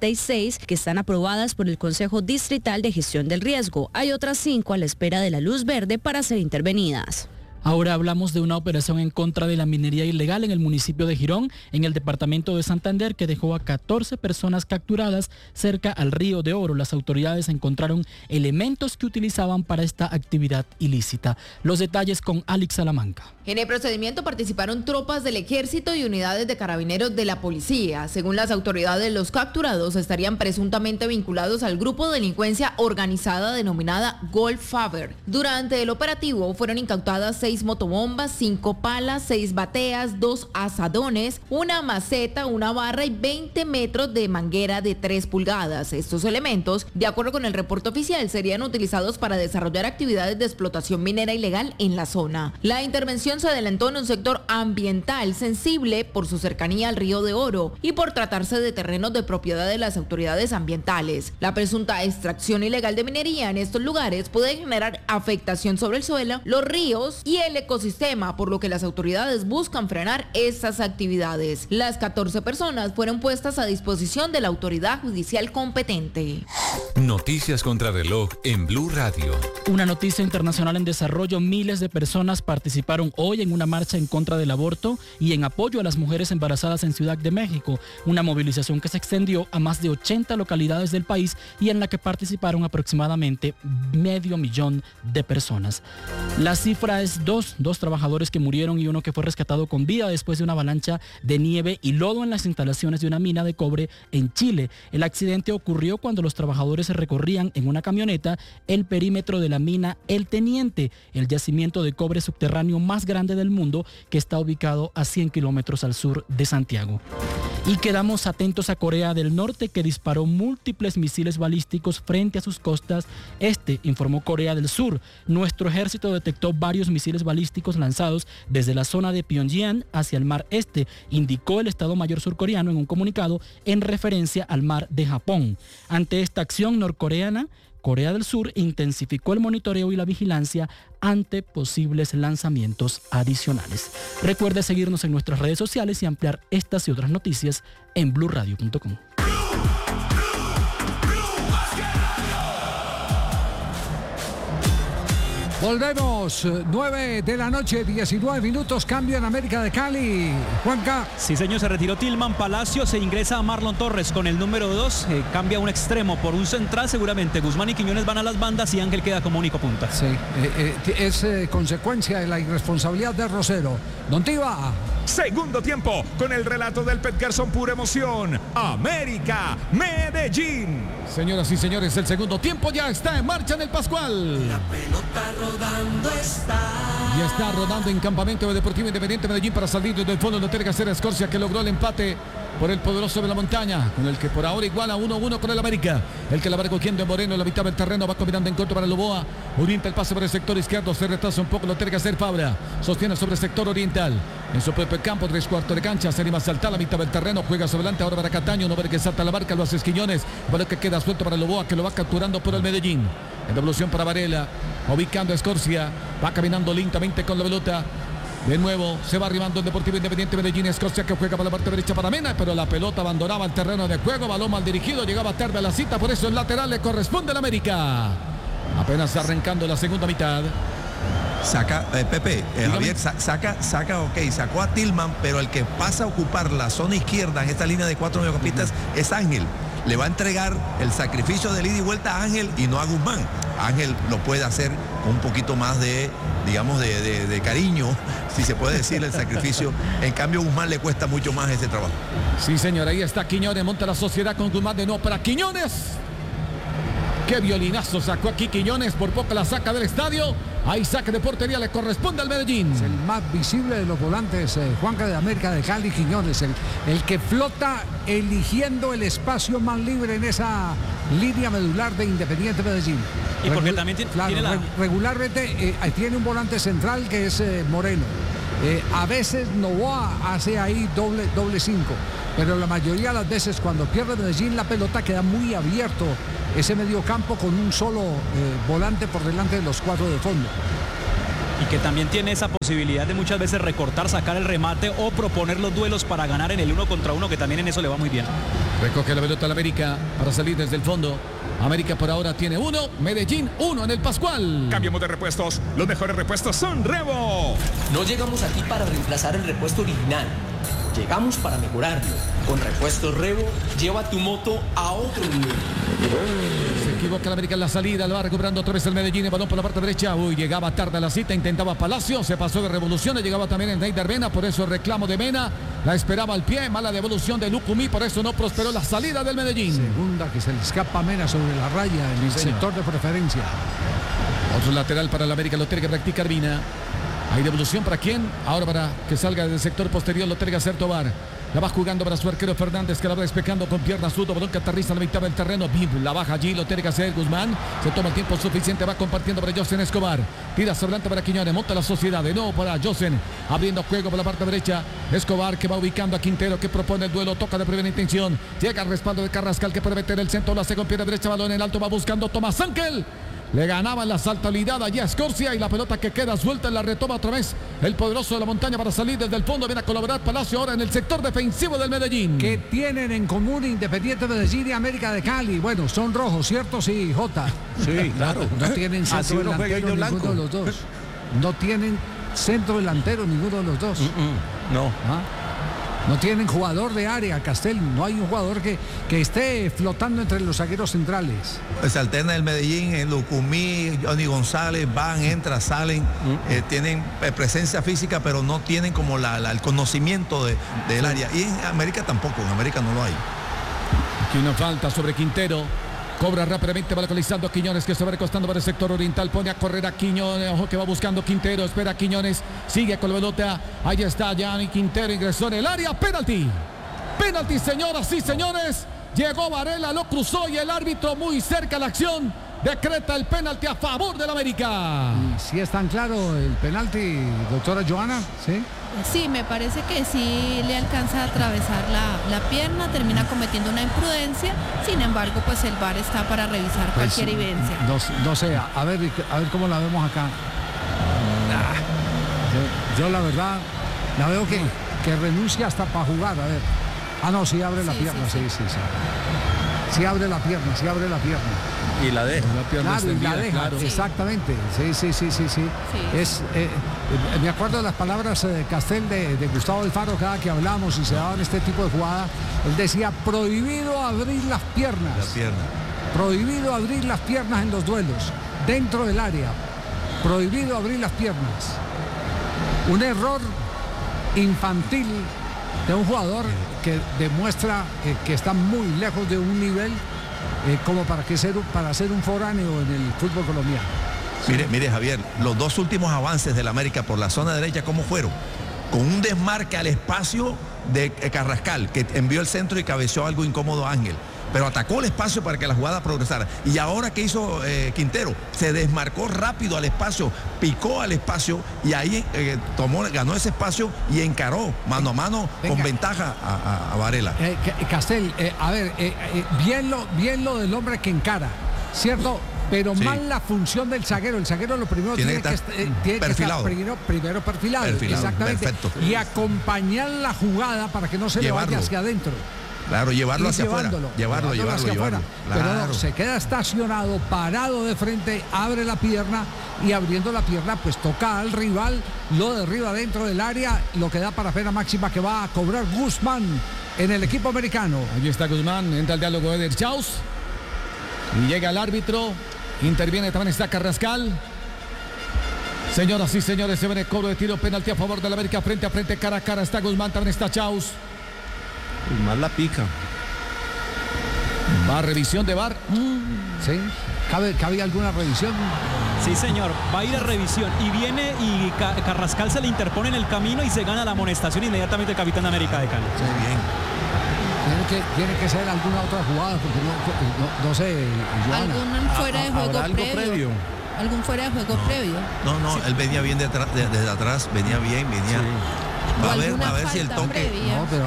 66 que están aprobadas por el Consejo Distrital de Gestión del Riesgo. Hay otras 5 a la espera de la luz verde para ser intervenidas. Ahora hablamos de una operación en contra de la minería ilegal en el municipio de Girón, en el departamento de Santander, que dejó a 14 personas capturadas cerca al Río de Oro. Las autoridades encontraron elementos que utilizaban para esta actividad ilícita. Los detalles con Alex Salamanca. En el procedimiento participaron tropas del ejército y unidades de carabineros de la policía. Según las autoridades, los capturados estarían presuntamente vinculados al grupo de delincuencia organizada denominada Goldfaber. Durante el operativo fueron incautadas 6 motobombas, 5 palas, 6 bateas, 2 asadones, una maceta, una barra y 20 metros de manguera de 3 pulgadas. Estos elementos, de acuerdo con el reporte oficial, serían utilizados para desarrollar actividades de explotación minera ilegal en la zona. La intervención se adelantó en un sector ambiental sensible por su cercanía al Río de Oro y por tratarse de terrenos de propiedad de las autoridades ambientales. La presunta extracción ilegal de minería en estos lugares puede generar afectación sobre el suelo, los ríos y el ecosistema, por lo que las autoridades buscan frenar estas actividades. Las 14 personas fueron puestas a disposición de la autoridad judicial competente. Noticias contra reloj en Blue Radio. Una noticia internacional en desarrollo: miles de personas participaron hoy en una marcha en contra del aborto y en apoyo a las mujeres embarazadas en Ciudad de México, una movilización que se extendió a más de 80 localidades del país y en la que participaron aproximadamente 500,000 de personas. La cifra es dos trabajadores que murieron y uno que fue rescatado con vida después de una avalancha de nieve y lodo en las instalaciones de una mina de cobre en Chile. El accidente ocurrió cuando los trabajadores recorrían en una camioneta el perímetro de la mina El Teniente, el yacimiento de cobre subterráneo más grande del mundo, que está ubicado a 100 kilómetros al sur de Santiago. Y quedamos atentos a Corea del Norte, que disparó múltiples misiles balísticos frente a sus costas este, informó Corea del Sur. Nuestro ejército detectó varios misiles balísticos lanzados desde la zona de Pyongyang hacia el mar este, indicó el Estado Mayor surcoreano en un comunicado en referencia al mar de Japón. Ante esta acción norcoreana, Corea del Sur intensificó el monitoreo y la vigilancia ante posibles lanzamientos adicionales. Recuerde seguirnos en nuestras redes sociales y ampliar estas y otras noticias en bluradio.com. Volvemos, 9 de la noche, 19 minutos, cambio en América de Cali. Juanca. Sí, señor, se retiró Tilman Palacio, se ingresa a Marlon Torres con el número 2, cambia un extremo por un central seguramente. Guzmán y Quiñones van a las bandas y Ángel queda como único punta. Sí, es consecuencia de la irresponsabilidad de Rosero. Don Tiva. Segundo tiempo, con el relato del Pet Garzón, pura emoción. América, Medellín. Señoras y señores, el segundo tiempo ya está en marcha en el Pascual. La pelota rodando está. Ya está rodando en Campamento Deportivo Independiente Medellín para salir desde el fondo de Tercera Escorcia, que logró el empate por el poderoso de la montaña, con el que por ahora iguala 1-1 con el América. El que la va recogiendo en Moreno en la mitad del terreno, va combinando en contra para Loboa. Orienta el pase por el sector izquierdo, se retrasa un poco, lo tiene que hacer Fabra. Sostiene sobre el sector oriental. En su propio campo, 3/4 de cancha, se anima a saltar a la mitad del terreno, juega sobre adelante ahora para Cataño, no ve que salta la marca, lo hace Esquiñones, para que queda suelto para Loboa, que lo va capturando por el Medellín. En devolución para Varela, ubicando a Escorcia, va caminando lentamente con la pelota. De nuevo se va arribando el Deportivo Independiente Medellín. Escocia que juega para la parte derecha para Mena, pero la pelota abandonaba el terreno de juego. Balón mal dirigido, llegaba tarde a la cita, por eso el lateral le corresponde al América. Apenas arrancando la segunda mitad. Saca, Pepe, Javier, sacó a Tillman, pero el que pasa a ocupar la zona izquierda en esta línea de 4 mediocampistas es Ángel. Le va a entregar el sacrificio de ida y vuelta a Ángel y no a Guzmán. Ángel lo puede hacer con un poquito más de, digamos, de cariño, si se puede decir, el sacrificio. En cambio, Guzmán le cuesta mucho más ese trabajo. Sí, señor, ahí está Quiñones, monta la sociedad con Guzmán de nuevo para Quiñones. Qué violinazo sacó aquí Quiñones, por poco la saca del estadio. Ahí saque de portería, le corresponde al Medellín. Es el más visible de los volantes, Juanca de América de Cali, Quiñones, el que flota eligiendo el espacio más libre en esa línea medular de Independiente Medellín. Y porque también tiene regularmente tiene un volante central que es Moreno. A veces Novoa hace ahí doble 5, pero la mayoría de las veces cuando pierde Medellín la pelota queda muy abierto ese medio campo con un solo volante por delante de los 4 de fondo. Y que también tiene esa posibilidad de muchas veces recortar, sacar el remate o proponer los duelos para ganar en el 1 contra 1, que también en eso le va muy bien. Recoge la pelota al América para salir desde el fondo. América por ahora tiene 1, Medellín 1 en el Pascual. Cambiamos de repuestos. Los mejores repuestos son Revo. No llegamos aquí para reemplazar el repuesto original. Llegamos para mejorarlo. Con Repuestos Revo, lleva tu moto a otro nivel. Se equivoca el América en la salida, lo va recuperando otra vez el Medellín, el balón por la parte derecha. Uy, llegaba tarde a la cita, intentaba Palacio, se pasó de revoluciones, llegaba también el Neider Mena, por eso el reclamo de Mena, la esperaba al pie, mala devolución de Lucumí, por eso no prosperó la salida del Medellín. Segunda que se le escapa a Mena sobre la raya en el sector de preferencia. Otro lateral para el América, lo tiene que practicar Vina. ¿Hay devolución para quién? Ahora para que salga del sector posterior, lo tiene que hacer Tobar. La va jugando para su arquero Fernández, que la va despejando con pierna zurdo, balón que aterriza a la mitad del terreno. Bim, la baja allí, lo tiene que hacer Guzmán. Se toma el tiempo suficiente, va compartiendo para Josen Escobar. Tira sobre adelante para Quiñones, monta la sociedad de nuevo para Josen, abriendo juego por la parte derecha. Escobar que va ubicando a Quintero, que propone el duelo, toca de primera intención. Llega al respaldo de Carrascal, que puede meter el centro, lo hace con pierna derecha, balón en el alto, va buscando Tomás Ángel. Le ganaba en la saltabilidad allá a Escorcia y la pelota que queda suelta en la retoma otra vez el poderoso de la montaña para salir desde el fondo. Viene a colaborar Palacio ahora en el sector defensivo del Medellín. ¿Qué tienen en común Independiente Medellín y América de Cali? Bueno, son rojos, ¿cierto? Sí, Jota. Sí, claro. No tienen centro delantero ninguno de los dos. No tienen centro delantero ninguno de los dos. No. ¿Ah? No tienen jugador de área, Castel. No hay un jugador que esté flotando entre los zagueros centrales. Se alterna el Medellín, en Lucumí, Johnny González, van, entran, salen. Tienen presencia física, pero no tienen como el conocimiento del área. Y en América tampoco, en América no lo hay. Aquí una falta sobre Quintero. Cobra rápidamente, va localizando a Quiñones, que se va recostando para el sector oriental. Pone a correr a Quiñones. Ojo que va buscando Quintero. Espera a Quiñones. Sigue con la pelota. Ahí está Gianni Quintero. Ingresó en el área. Penalti. Penalti, señoras y señores. Llegó Varela, lo cruzó y el árbitro muy cerca a la acción. Decreta el penalti a favor del América. ¿Y si es tan claro el penalti, doctora Joana? ¿Sí? Sí, me parece que sí le alcanza a atravesar la pierna, termina cometiendo una imprudencia, sin embargo, pues el VAR está para revisar cualquier evidencia. No sé, a ver cómo la vemos acá. Yo la verdad, la veo que renuncia hasta para jugar, a ver. Ah, no, sí abre la pierna, sí. Sí abre la pierna. Y la deja. Claro, y la deja, claro. Exactamente. Sí. Me acuerdo de las palabras de Castel de Gustavo Alfaro cada que hablábamos y se daban este tipo de jugada. Él decía, prohibido abrir las piernas. Prohibido abrir las piernas en los duelos, dentro del área. Prohibido abrir las piernas. Un error infantil de un jugador que demuestra que está muy lejos de un nivel como para ser un foráneo en el fútbol colombiano. Mire Javier, los dos últimos avances del América por la zona derecha, ¿cómo fueron? Con un desmarque al espacio de Carrascal, que envió el centro y cabeció algo incómodo a Ángel. Pero atacó el espacio para que la jugada progresara. Y ahora, ¿qué hizo Quintero? Se desmarcó rápido al espacio, picó al espacio y ahí ganó ese espacio y encaró mano a mano con ventaja a Varela. Castel, a ver, bien lo del hombre que encara, ¿cierto? pero mal la función del zaguero. El zaguero lo primero tiene que estar primero perfilado. Exactamente. Perfecto. Y acompañar la jugada para que no se le vaya hacia adentro. Claro, llevarlo hacia afuera. Llevarlo hacia afuera. Pero no, se queda estacionado, parado de frente, abre la pierna y abriendo la pierna pues toca al rival, lo derriba dentro del área, lo que da para pena máxima que va a cobrar Guzmán en el equipo americano. Allí está Guzmán, entra el diálogo de Chaus y llega el árbitro, interviene también está Carrascal. Señoras y señores, se viene el cobro de tiro, penalti a favor de la América, frente a frente, cara a cara está Guzmán, también está Chaus. Más la pica. Va revisión de VAR. Sí. ¿Cabe alguna revisión? Sí, señor. Va a ir a revisión. Y viene y Carrascal se le interpone en el camino y se gana la amonestación inmediatamente el capitán de América de Cali. Muy bien. Tiene que ser alguna otra jugada, porque no sé. ¿Algún fuera de juego previo? ¿Algún fuera de juego previo? No, sí. Él venía bien desde atrás, venía bien. Sí. Va a ver si el toque. No, pero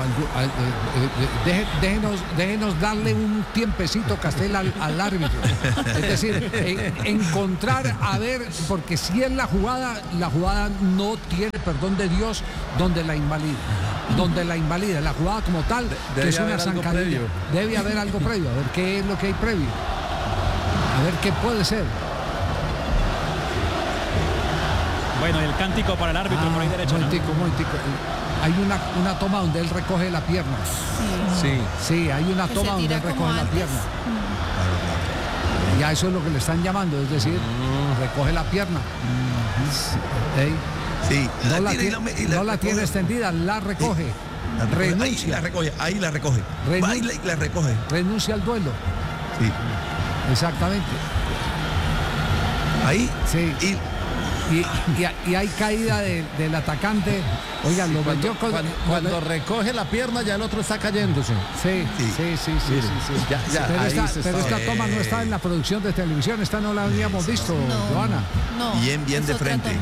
déjenos darle un tiempecito, Castel, al árbitro. Es decir, encontrar, a ver, porque si es la jugada no tiene perdón de Dios donde la invalida. La jugada como tal, que es una zancadilla. Debe haber algo previo, a ver qué es lo que hay previo. A ver qué puede ser. Bueno, el cántico para el árbitro por ahí derecho. Un momentico. Hay una toma donde él recoge la pierna. Sí, hay una toma donde él recoge la pierna. Ya eso es lo que le están llamando, es decir, recoge la pierna. Sí, no la tiene extendida, la recoge. Renuncia. Ahí la recoge. La recoge. Renuncia al duelo. Sí. Exactamente. Ahí. Sí. Y hay caída del atacante. Oigan, lo metió cuando recoge la pierna ya el otro está cayéndose. Sí. Pero esta toma no está en la producción de televisión, esta no la habíamos visto, Joana. No. Bien de frente.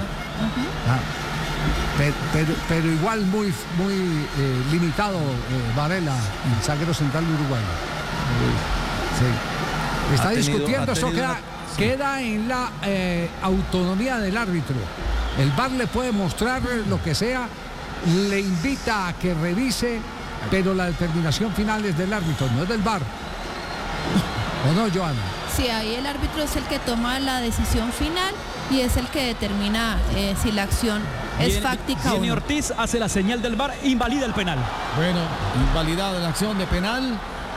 Pero igual muy limitado Varela, el zaguero central de Uruguay. Sí. Está discutiendo, eso queda en la autonomía del árbitro. El VAR le puede mostrar lo que sea, le invita a que revise, pero la determinación final es del árbitro, no es del VAR. ¿O no, Joana? Sí, ahí el árbitro es el que toma la decisión final y es el que determina si la acción es fáctica o no. Ortiz hace la señal del VAR, invalida el penal. Bueno, invalidada la acción de penal.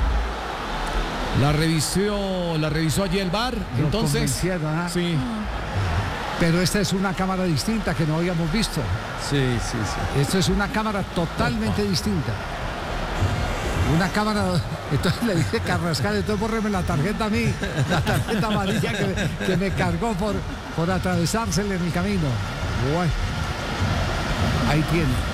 La revisó allí el VAR. Entonces, sí. Pero esta es una cámara distinta que no habíamos visto. Sí. Esto es una cámara totalmente distinta. Una cámara. Entonces le dije Carrascal, entonces bórreme la tarjeta a mí, la tarjeta amarilla que me cargó por atravesársele en el camino. Bueno, ahí tiene.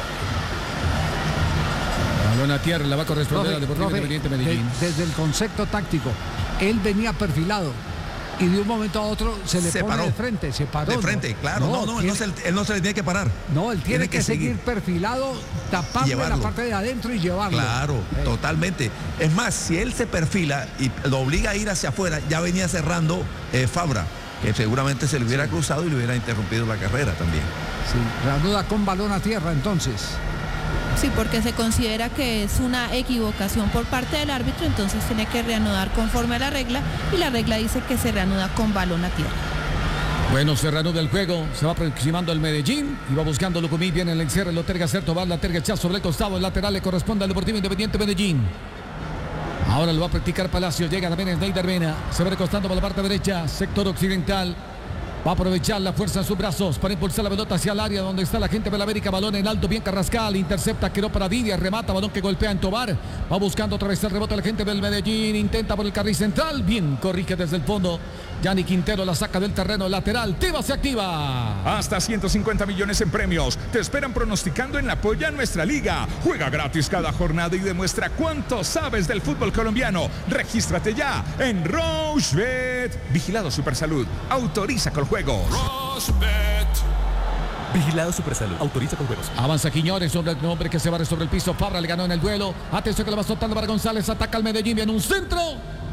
Balón a tierra, la va a corresponder al Deportivo Independiente Medellín. Desde el concepto táctico, él venía perfilado y de un momento a otro se le pone de frente, se paró. De frente, claro, él no se le tiene que parar. No, él tiene que seguir perfilado, taparle la parte de adentro y llevarlo. Claro, totalmente. Es más, si él se perfila y lo obliga a ir hacia afuera, ya venía cerrando Fabra, que seguramente se le hubiera cruzado y le hubiera interrumpido la carrera también. Sí, reanuda con balón a tierra entonces. Sí, porque se considera que es una equivocación por parte del árbitro, entonces tiene que reanudar conforme a la regla y la regla dice que se reanuda con balón a tierra. Bueno, se reanuda el juego, se va aproximando el Medellín y va buscando Lucumí, viene el encierre, lo terga hacer Tobar, la terga echar sobre el costado, el lateral le corresponde al Deportivo Independiente Medellín. Ahora lo va a practicar Palacio, llega también Snyder Mena, se va recostando por la parte derecha, sector occidental. Va a aprovechar la fuerza en sus brazos para impulsar la pelota hacia el área donde está la gente de la América. Balón en alto, bien Carrascal, intercepta, quedó para Vidia, remata, balón que golpea en Tobar. Va buscando otra vez el rebote la gente del Medellín, intenta por el carril central, bien, corrige desde el fondo. Yanni Quintero la saca del terreno lateral, Tiva se activa. Hasta 150 millones en premios. Te esperan pronosticando en la Polla Nuestra Liga. Juega gratis cada jornada y demuestra cuánto sabes del fútbol colombiano. Regístrate ya en Rochebet. Vigilado Supersalud. Autoriza con juegos. Rochebet. Vigilado Supersalud. Autoriza con juegos. Avanza Quiñones sobre el hombre que se va sobre el piso. Fabra le ganó en el duelo. Atención que le va soltando para González. Ataca al Medellín. Viene un centro.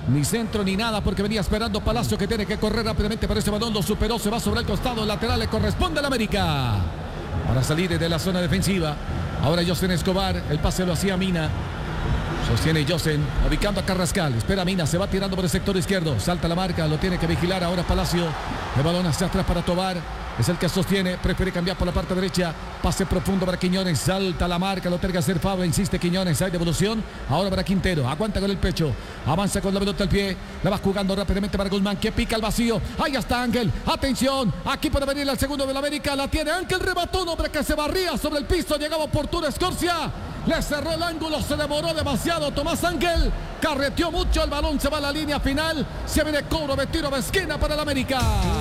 ni centro ni nada porque venía esperando Palacio, que tiene que correr rápidamente para ese balón. Lo superó, se va sobre el costado lateral, le corresponde al América para salir de la zona defensiva. Ahora Yosen Escobar, el pase lo hacía Mina. Sostiene Yosen, ubicando a Carrascal. Espera Mina, se va tirando por el sector izquierdo. Salta la marca, lo tiene que vigilar ahora Palacio. El balón hacia atrás para Tobar. Es el que sostiene, prefiere cambiar por la parte derecha. Pase profundo para Quiñones, salta la marca, lo tiene que hacer Fabra, insiste Quiñones, hay devolución. Ahora para Quintero, aguanta con el pecho, avanza con la pelota al pie, la va jugando rápidamente para Guzmán, que pica el vacío. Ahí está Ángel, atención, aquí puede venir el segundo de la América, la tiene Ángel, remató un hombre que se barría sobre el piso, llegaba oportuno Escorcia. Le cerró el ángulo, se demoró demasiado Tomás Ángel, carreteó mucho, el balón se va a la línea final, se viene cobro de tiro de esquina para el América.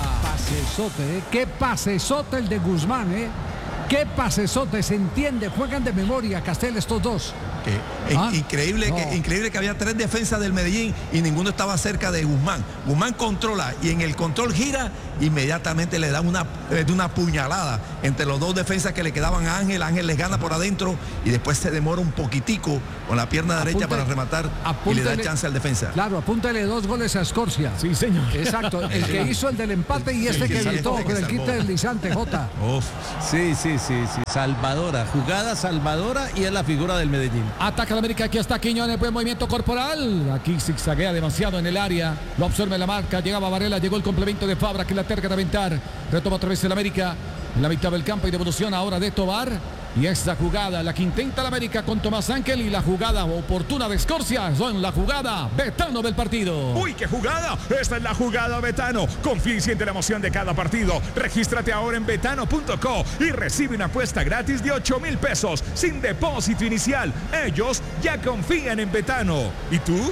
Qué pasesote el de Guzmán, qué pasesote, se entiende, juegan de memoria Castel estos dos. Increíble que había 3 defensas del Medellín y ninguno estaba cerca de Guzmán. Guzmán controla y en el control gira, inmediatamente le da una puñalada entre los 2 defensas que le quedaban a Ángel. Ángel les gana por adentro y después se demora un poquitico con la pierna derecha para rematar y le da chance al defensa. Claro, apúntale 2 goles a Escorcia. Sí, señor. Exacto, el que hizo el del empate y este que evitó con el quite deslizante, Jota. Sí. Salvadora, jugada salvadora y es la figura del Medellín. Ataca la América, aquí está Quiñones, buen movimiento corporal. Aquí zigzaguea demasiado en el área. Lo absorbe la marca, llegaba Varela, llegó el complemento de Fabra que la terca de aventar. Retoma otra vez el América en la mitad del campo y devolución ahora de Tobar. Y esta jugada, la que intenta la América con Tomás Ángel y la jugada oportuna de Escorcia son la jugada Betano del partido. ¡Uy, qué jugada! Esta es la jugada Betano. Confía y siente la emoción de cada partido. Regístrate ahora en betano.co y recibe una apuesta gratis de 8,000 pesos sin depósito inicial. Ellos ya confían en Betano. ¿Y tú?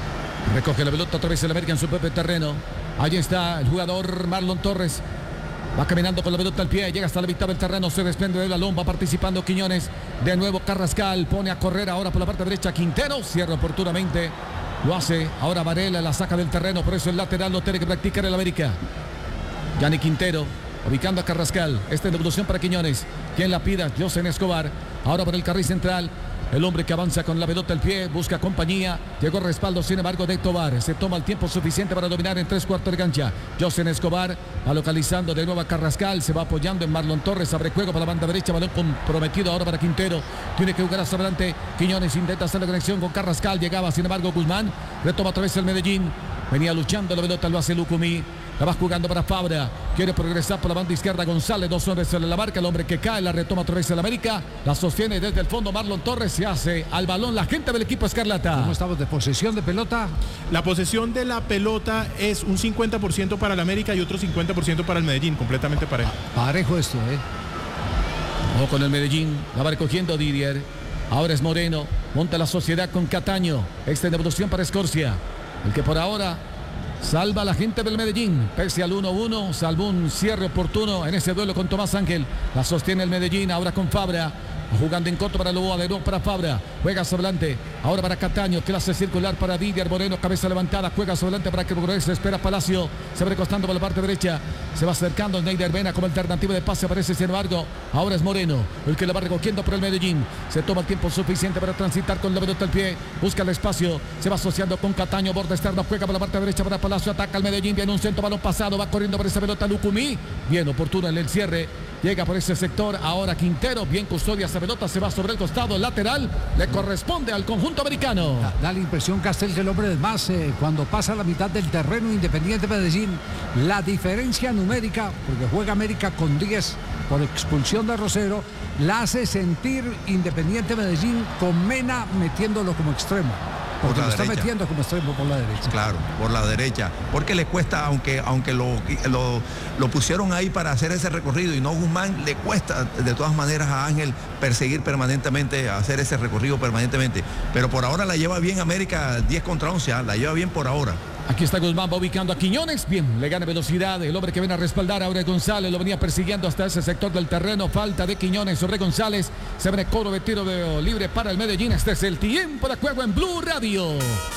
Recoge la pelota otra vez el América en su propio terreno. Allí está el jugador Marlon Torres. Va caminando con la pelota al pie, llega hasta la mitad del terreno, se desprende del balón, va participando Quiñones. De nuevo Carrascal, pone a correr ahora por la parte derecha Quintero, cierra oportunamente. Lo hace ahora Varela, la saca del terreno, por eso el lateral lo tiene que practicar el América. Yanni Quintero, ubicando a Carrascal. Esta es devolución para Quiñones. Quien la pida, Yosen Escobar. Ahora por el carril central. El hombre que avanza con la pelota al pie, busca compañía, llegó el respaldo sin embargo de Tobar, se toma el tiempo suficiente para dominar en 3/4 de cancha. Yosen Escobar va localizando de nuevo a Carrascal, se va apoyando en Marlon Torres, abre juego para la banda derecha, balón comprometido ahora para Quintero, tiene que jugar hacia adelante, Quiñones intenta hacer la conexión con Carrascal, llegaba sin embargo Guzmán, retoma otra vez el Medellín, venía luchando la pelota, lo hace Lucumí. La va jugando para Fabra. Quiere progresar por la banda izquierda González. 2 hombres sobre la marca. El hombre que cae la retoma otra vez el América. La sostiene desde el fondo Marlon Torres. Se hace al balón la gente del equipo Escarlata. ¿Cómo estamos de posesión de pelota? La posesión de la pelota es un 50% para el América y otro 50% para el Medellín. Completamente parejo. Parejo esto, Ojo con el Medellín. La va recogiendo Didier. Ahora es Moreno. Monta la sociedad con Cataño. Esta es devolución para Escorcia. El que por ahora salva a la gente del Medellín, pese al 1-1, salvó un cierre oportuno en ese duelo con Tomás Ángel. La sostiene el Medellín, ahora con Fabra. Jugando en corto para Loboa, de nuevo para Fabra. Juega sobre adelante, ahora para Cataño, clase circular para Didier Moreno, cabeza levantada, juega sobre adelante para que progrese, espera Palacio, se va recostando por la parte derecha, se va acercando Neider Vena como alternativa de pase, aparece sin embargo, ahora es Moreno, el que la va recogiendo por el Medellín, se toma el tiempo suficiente para transitar con la pelota al pie, busca el espacio, se va asociando con Cataño, borde externo, juega por la parte derecha para Palacio, ataca al Medellín, viene un centro, balón pasado, va corriendo por esa pelota Lucumí, bien oportuno en el cierre, llega por ese sector, ahora Quintero, bien custodia esa pelota, se va sobre el costado lateral, le corresponde al conjunto americano. Da la impresión, Castel, que el hombre es más cuando pasa la mitad del terreno Independiente Medellín, la diferencia numérica, porque juega América con 10 por expulsión de Rosero, la hace sentir Independiente Medellín con Mena metiéndolo como extremo. Porque lo está metiendo como extremo por la derecha. Claro, por la derecha. Porque le cuesta, aunque lo pusieron ahí para hacer ese recorrido y no Guzmán, le cuesta de todas maneras a Ángel perseguir permanentemente, hacer ese recorrido permanentemente. Pero por ahora la lleva bien América 10 contra 11, la lleva bien por ahora. Aquí está Guzmán, va ubicando a Quiñones, bien, le gana velocidad, el hombre que viene a respaldar ahora es González, lo venía persiguiendo hasta ese sector del terreno, falta de Quiñones sobre González, se viene cobro de tiro libre para el Medellín, este es el tiempo de juego en Blue Radio.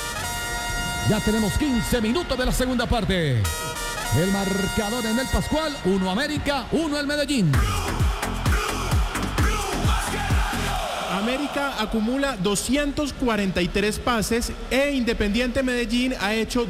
Ya tenemos 15 minutos de la segunda parte, el marcador en el Pascual, 1 América, 1 el Medellín. América Tolima acumula 243 pases e Independiente Medellín ha hecho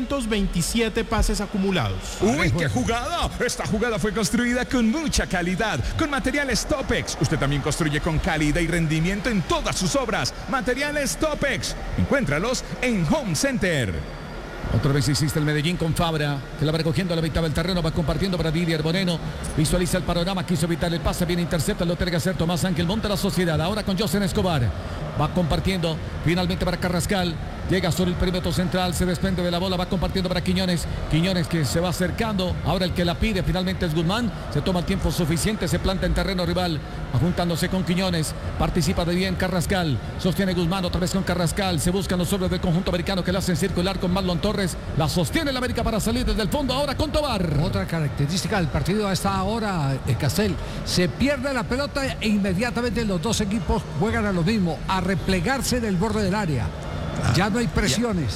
227 pases acumulados. ¡Uy, qué jugada! Esta jugada fue construida con mucha calidad, con materiales Topex. Usted también construye con calidad y rendimiento en todas sus obras. Materiales Topex. Encuéntralos en Home Center. Otra vez insiste el Medellín con Fabra, que la va recogiendo a la mitad del terreno, va compartiendo para Didier Moreno. Visualiza el panorama, quiso evitar el pase, bien intercepta, lo tiene que hacer Tomás Ángel, monta la Sociedad. Ahora con José Escobar, va compartiendo finalmente para Carrascal. Llega sobre el perímetro central, se desprende de la bola, va compartiendo para Quiñones. Quiñones que se va acercando. Ahora el que la pide finalmente es Guzmán. Se toma el tiempo suficiente, se planta en terreno rival, juntándose con Quiñones. Participa de bien Carrascal. Sostiene Guzmán otra vez con Carrascal. Se buscan los hombres del conjunto americano que la hacen circular con Marlon Torres. La sostiene el América para salir desde el fondo. Ahora con Tobar. Otra característica del partido a esta hora, Castel. Se pierde la pelota e inmediatamente los dos equipos juegan a lo mismo, a replegarse del borde del área. Ya no hay presiones.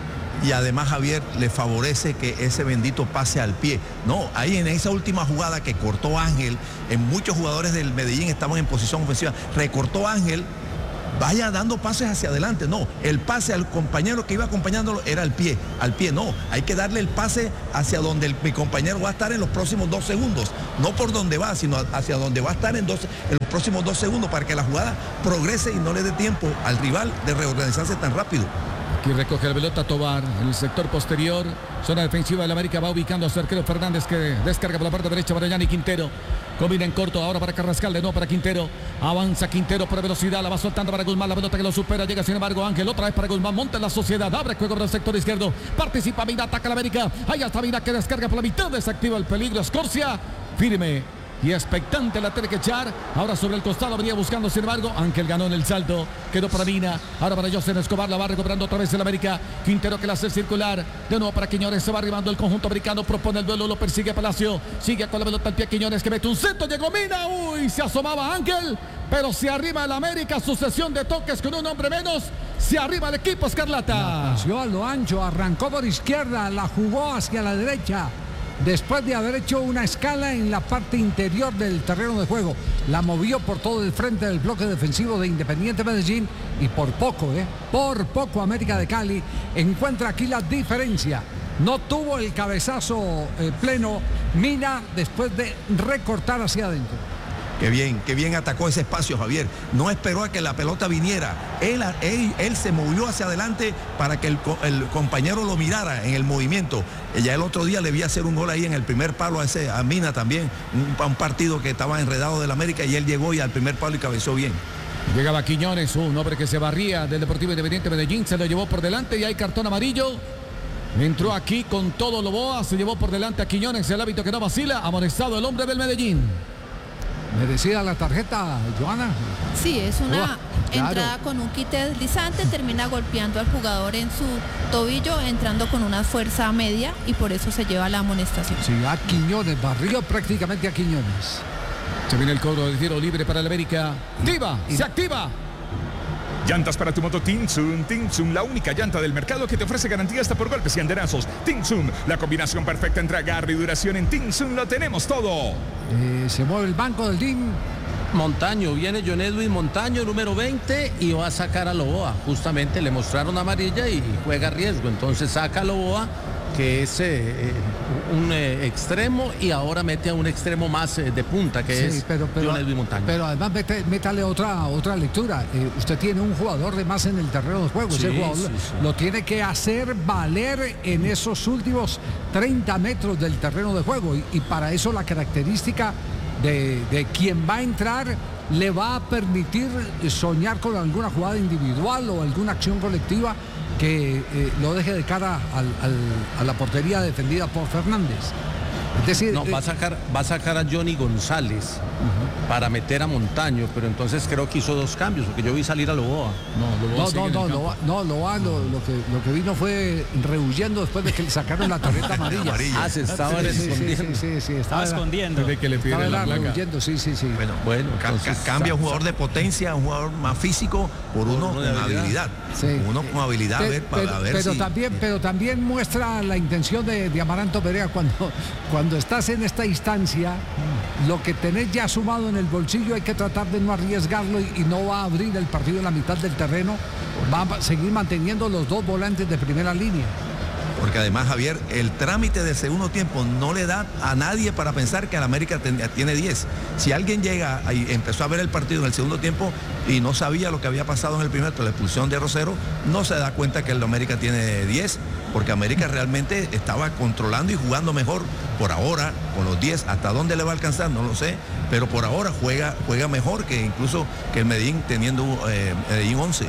Y además, Javier, le favorece que ese bendito pase al pie. No, ahí en esa última jugada que cortó Ángel, en muchos jugadores del Medellín estaban en posición ofensiva. Recortó Ángel, vaya dando pases hacia adelante. No, el pase al compañero que iba acompañándolo era al pie. No, hay que darle el pase hacia donde mi compañero va a estar en los próximos 2 segundos. No por donde va, sino hacia donde va a estar en los próximos 2 segundos para que la jugada progrese y no le dé tiempo al rival de reorganizarse tan rápido. Aquí recoge la pelota Tobar en el sector posterior. Zona defensiva del América, va ubicando a su arquero Fernández, que descarga por la parte derecha para Yanni Quintero. Combina en corto, ahora para Carrascal, de nuevo para Quintero. Avanza Quintero por velocidad, la va soltando para Guzmán, la pelota que lo supera, llega sin embargo Ángel, otra vez para Guzmán, monta en la Sociedad, abre juego por el sector izquierdo, participa Mina, ataca la América, ahí está Mina que descarga por la mitad, desactiva el peligro, Escorcia, firme y expectante, la tiene que echar. Ahora sobre el costado venía buscando, sin embargo Ángel ganó en el salto, quedó para Mina. Ahora para José Escobar, la va recuperando otra vez el América. Quintero que la hace circular, de nuevo para Quiñones, se va arribando el conjunto americano, propone el duelo, lo persigue Palacio, sigue con la pelota al pie Quiñones, que mete un centro, llegó Mina, uy, se asomaba Ángel, pero se arriba el América, sucesión de toques con un hombre menos, se arriba el equipo Escarlata. La paseó a lo ancho, arrancó por izquierda, la jugó hacia la derecha. Después de haber hecho una escala en la parte interior del terreno de juego, la movió por todo el frente del bloque defensivo de Independiente Medellín y por poco América de Cali encuentra aquí la diferencia. No tuvo el cabezazo pleno Mina después de recortar hacia adentro. Qué bien atacó ese espacio, Javier. No esperó a que la pelota viniera. Él se movió hacia adelante para que el compañero lo mirara en el movimiento. Ya el otro día le vi hacer un gol ahí en el primer palo a Mina también. Un partido que estaba enredado del América y él llegó y al primer palo y cabeceó bien. Llegaba Quiñones, un hombre que se barría del Deportivo Independiente Medellín, se lo llevó por delante y hay cartón amarillo. Entró aquí con todo Loboa, se llevó por delante a Quiñones, el hábito que no vacila, amonestado el hombre del Medellín. ¿Merecida la tarjeta, Joana? Sí, es una claro. entrada con un quite deslizante, termina golpeando al jugador en su tobillo, entrando con una fuerza media y por eso se lleva la amonestación. Sí, a Quiñones, barrió prácticamente a Quiñones. Se viene el cobro de tiro libre para el América. ¡Activa! ¡Se activa! Llantas para tu moto Tinsun. Tinsun, la única llanta del mercado que te ofrece garantía hasta por golpes y andenazos. Tinsun, la combinación perfecta entre agarre y duración. En Tinsun lo tenemos todo. Se mueve el banco del DIM. Montaño, viene John Edwin Montaño, número 20, y va a sacar a Loboa. Justamente le mostraron amarilla y juega riesgo. Entonces saca a Loboa, que es un extremo, y ahora mete a un extremo más de punta, que sí, es John Edwin Montaño. Pero además métale otra lectura. Usted tiene un jugador de más en el terreno de juego. Sí, ese jugador lo tiene que hacer valer en esos últimos 30 metros del terreno de juego. Y para eso la característica de quien va a entrar le va a permitir soñar con alguna jugada individual o alguna acción colectiva que lo deje de cara a la portería defendida por Fernández. Es decir, no, va a sacar a Johnny González para meter a Montaño, pero entonces creo que hizo 2 cambios, porque yo vi salir a Loboa. Loboa lo que vino fue rehuyendo después de que le sacaron la tarjeta amarilla. Se estaba escondiendo. Sí, estaba escondiendo. Estaba rehuyendo, sí. Bueno, entonces, cambia un jugador de potencia, un jugador más físico, por uno con habilidad. Sí. Uno con habilidad, pero también muestra la intención de Amaranto Perea cuando estás en esta instancia, lo que tenés ya ha sumado en el bolsillo, hay que tratar de no arriesgarlo y no va a abrir el partido en la mitad del terreno, va a seguir manteniendo los dos volantes de primera línea. Porque además, Javier, el trámite del segundo tiempo no le da a nadie para pensar que el América tiene 10. Si alguien llega y empezó a ver el partido en el segundo tiempo y no sabía lo que había pasado en el primero, la expulsión de Rosero, no se da cuenta que el América tiene 10, porque América realmente estaba controlando y jugando mejor por ahora con los 10. Hasta dónde le va a alcanzar, no lo sé, pero por ahora juega mejor que incluso que el Medellín, teniendo Medellín 11.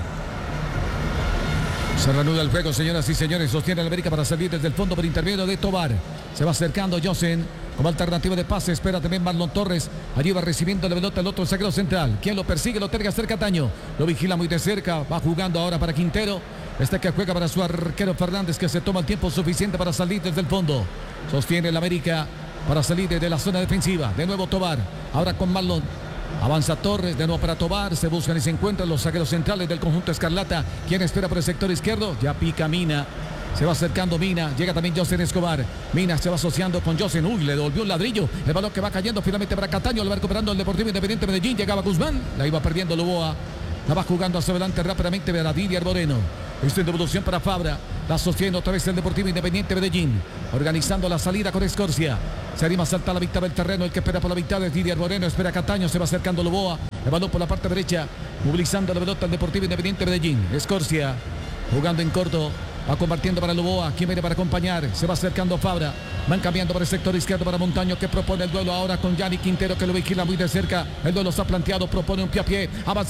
Se reanuda el juego, señoras y señores. Sostiene el América para salir desde el fondo por intermedio de Tobar. Se va acercando Josen como alternativa de pase. Espera también Marlon Torres. Allí va recibiendo la pelota el otro zaguero central. Quien lo persigue, lo terga cerca Cataño. Lo vigila muy de cerca. Va jugando ahora para Quintero. Que juega para su arquero Fernández, que se toma el tiempo suficiente para salir desde el fondo. Sostiene el América para salir desde la zona defensiva. De nuevo Tobar. Ahora con Marlon. Avanza Torres, de nuevo para Tobar, se buscan y se encuentran los zagueros centrales del conjunto Escarlata. ¿Quién espera por el sector izquierdo? Ya pica Mina, se va acercando Mina, llega también Josen Escobar. Mina se va asociando con Josen, le devolvió un ladrillo, el balón que va cayendo finalmente para Cataño, lo va recuperando el Deportivo Independiente Medellín, llegaba Guzmán, la iba perdiendo Loboa, la va jugando hacia adelante rápidamente para Didier Moreno. Esto en devolución para Fabra, la sostiene otra vez el Deportivo Independiente Medellín, organizando la salida con Escorcia. Se anima a saltar la mitad del terreno, el que espera por la mitad es Didier Moreno, espera Cataño, se va acercando Loboa, el balón por la parte derecha, movilizando la pelota al Deportivo Independiente Medellín. Escorcia, jugando en corto, va compartiendo para Loboa, quien viene para acompañar, se va acercando Fabra, van cambiando por el sector izquierdo para Montaño, que propone el duelo ahora con Yanni Quintero, que lo vigila muy de cerca, el duelo está planteado, propone un pie a pie, avanza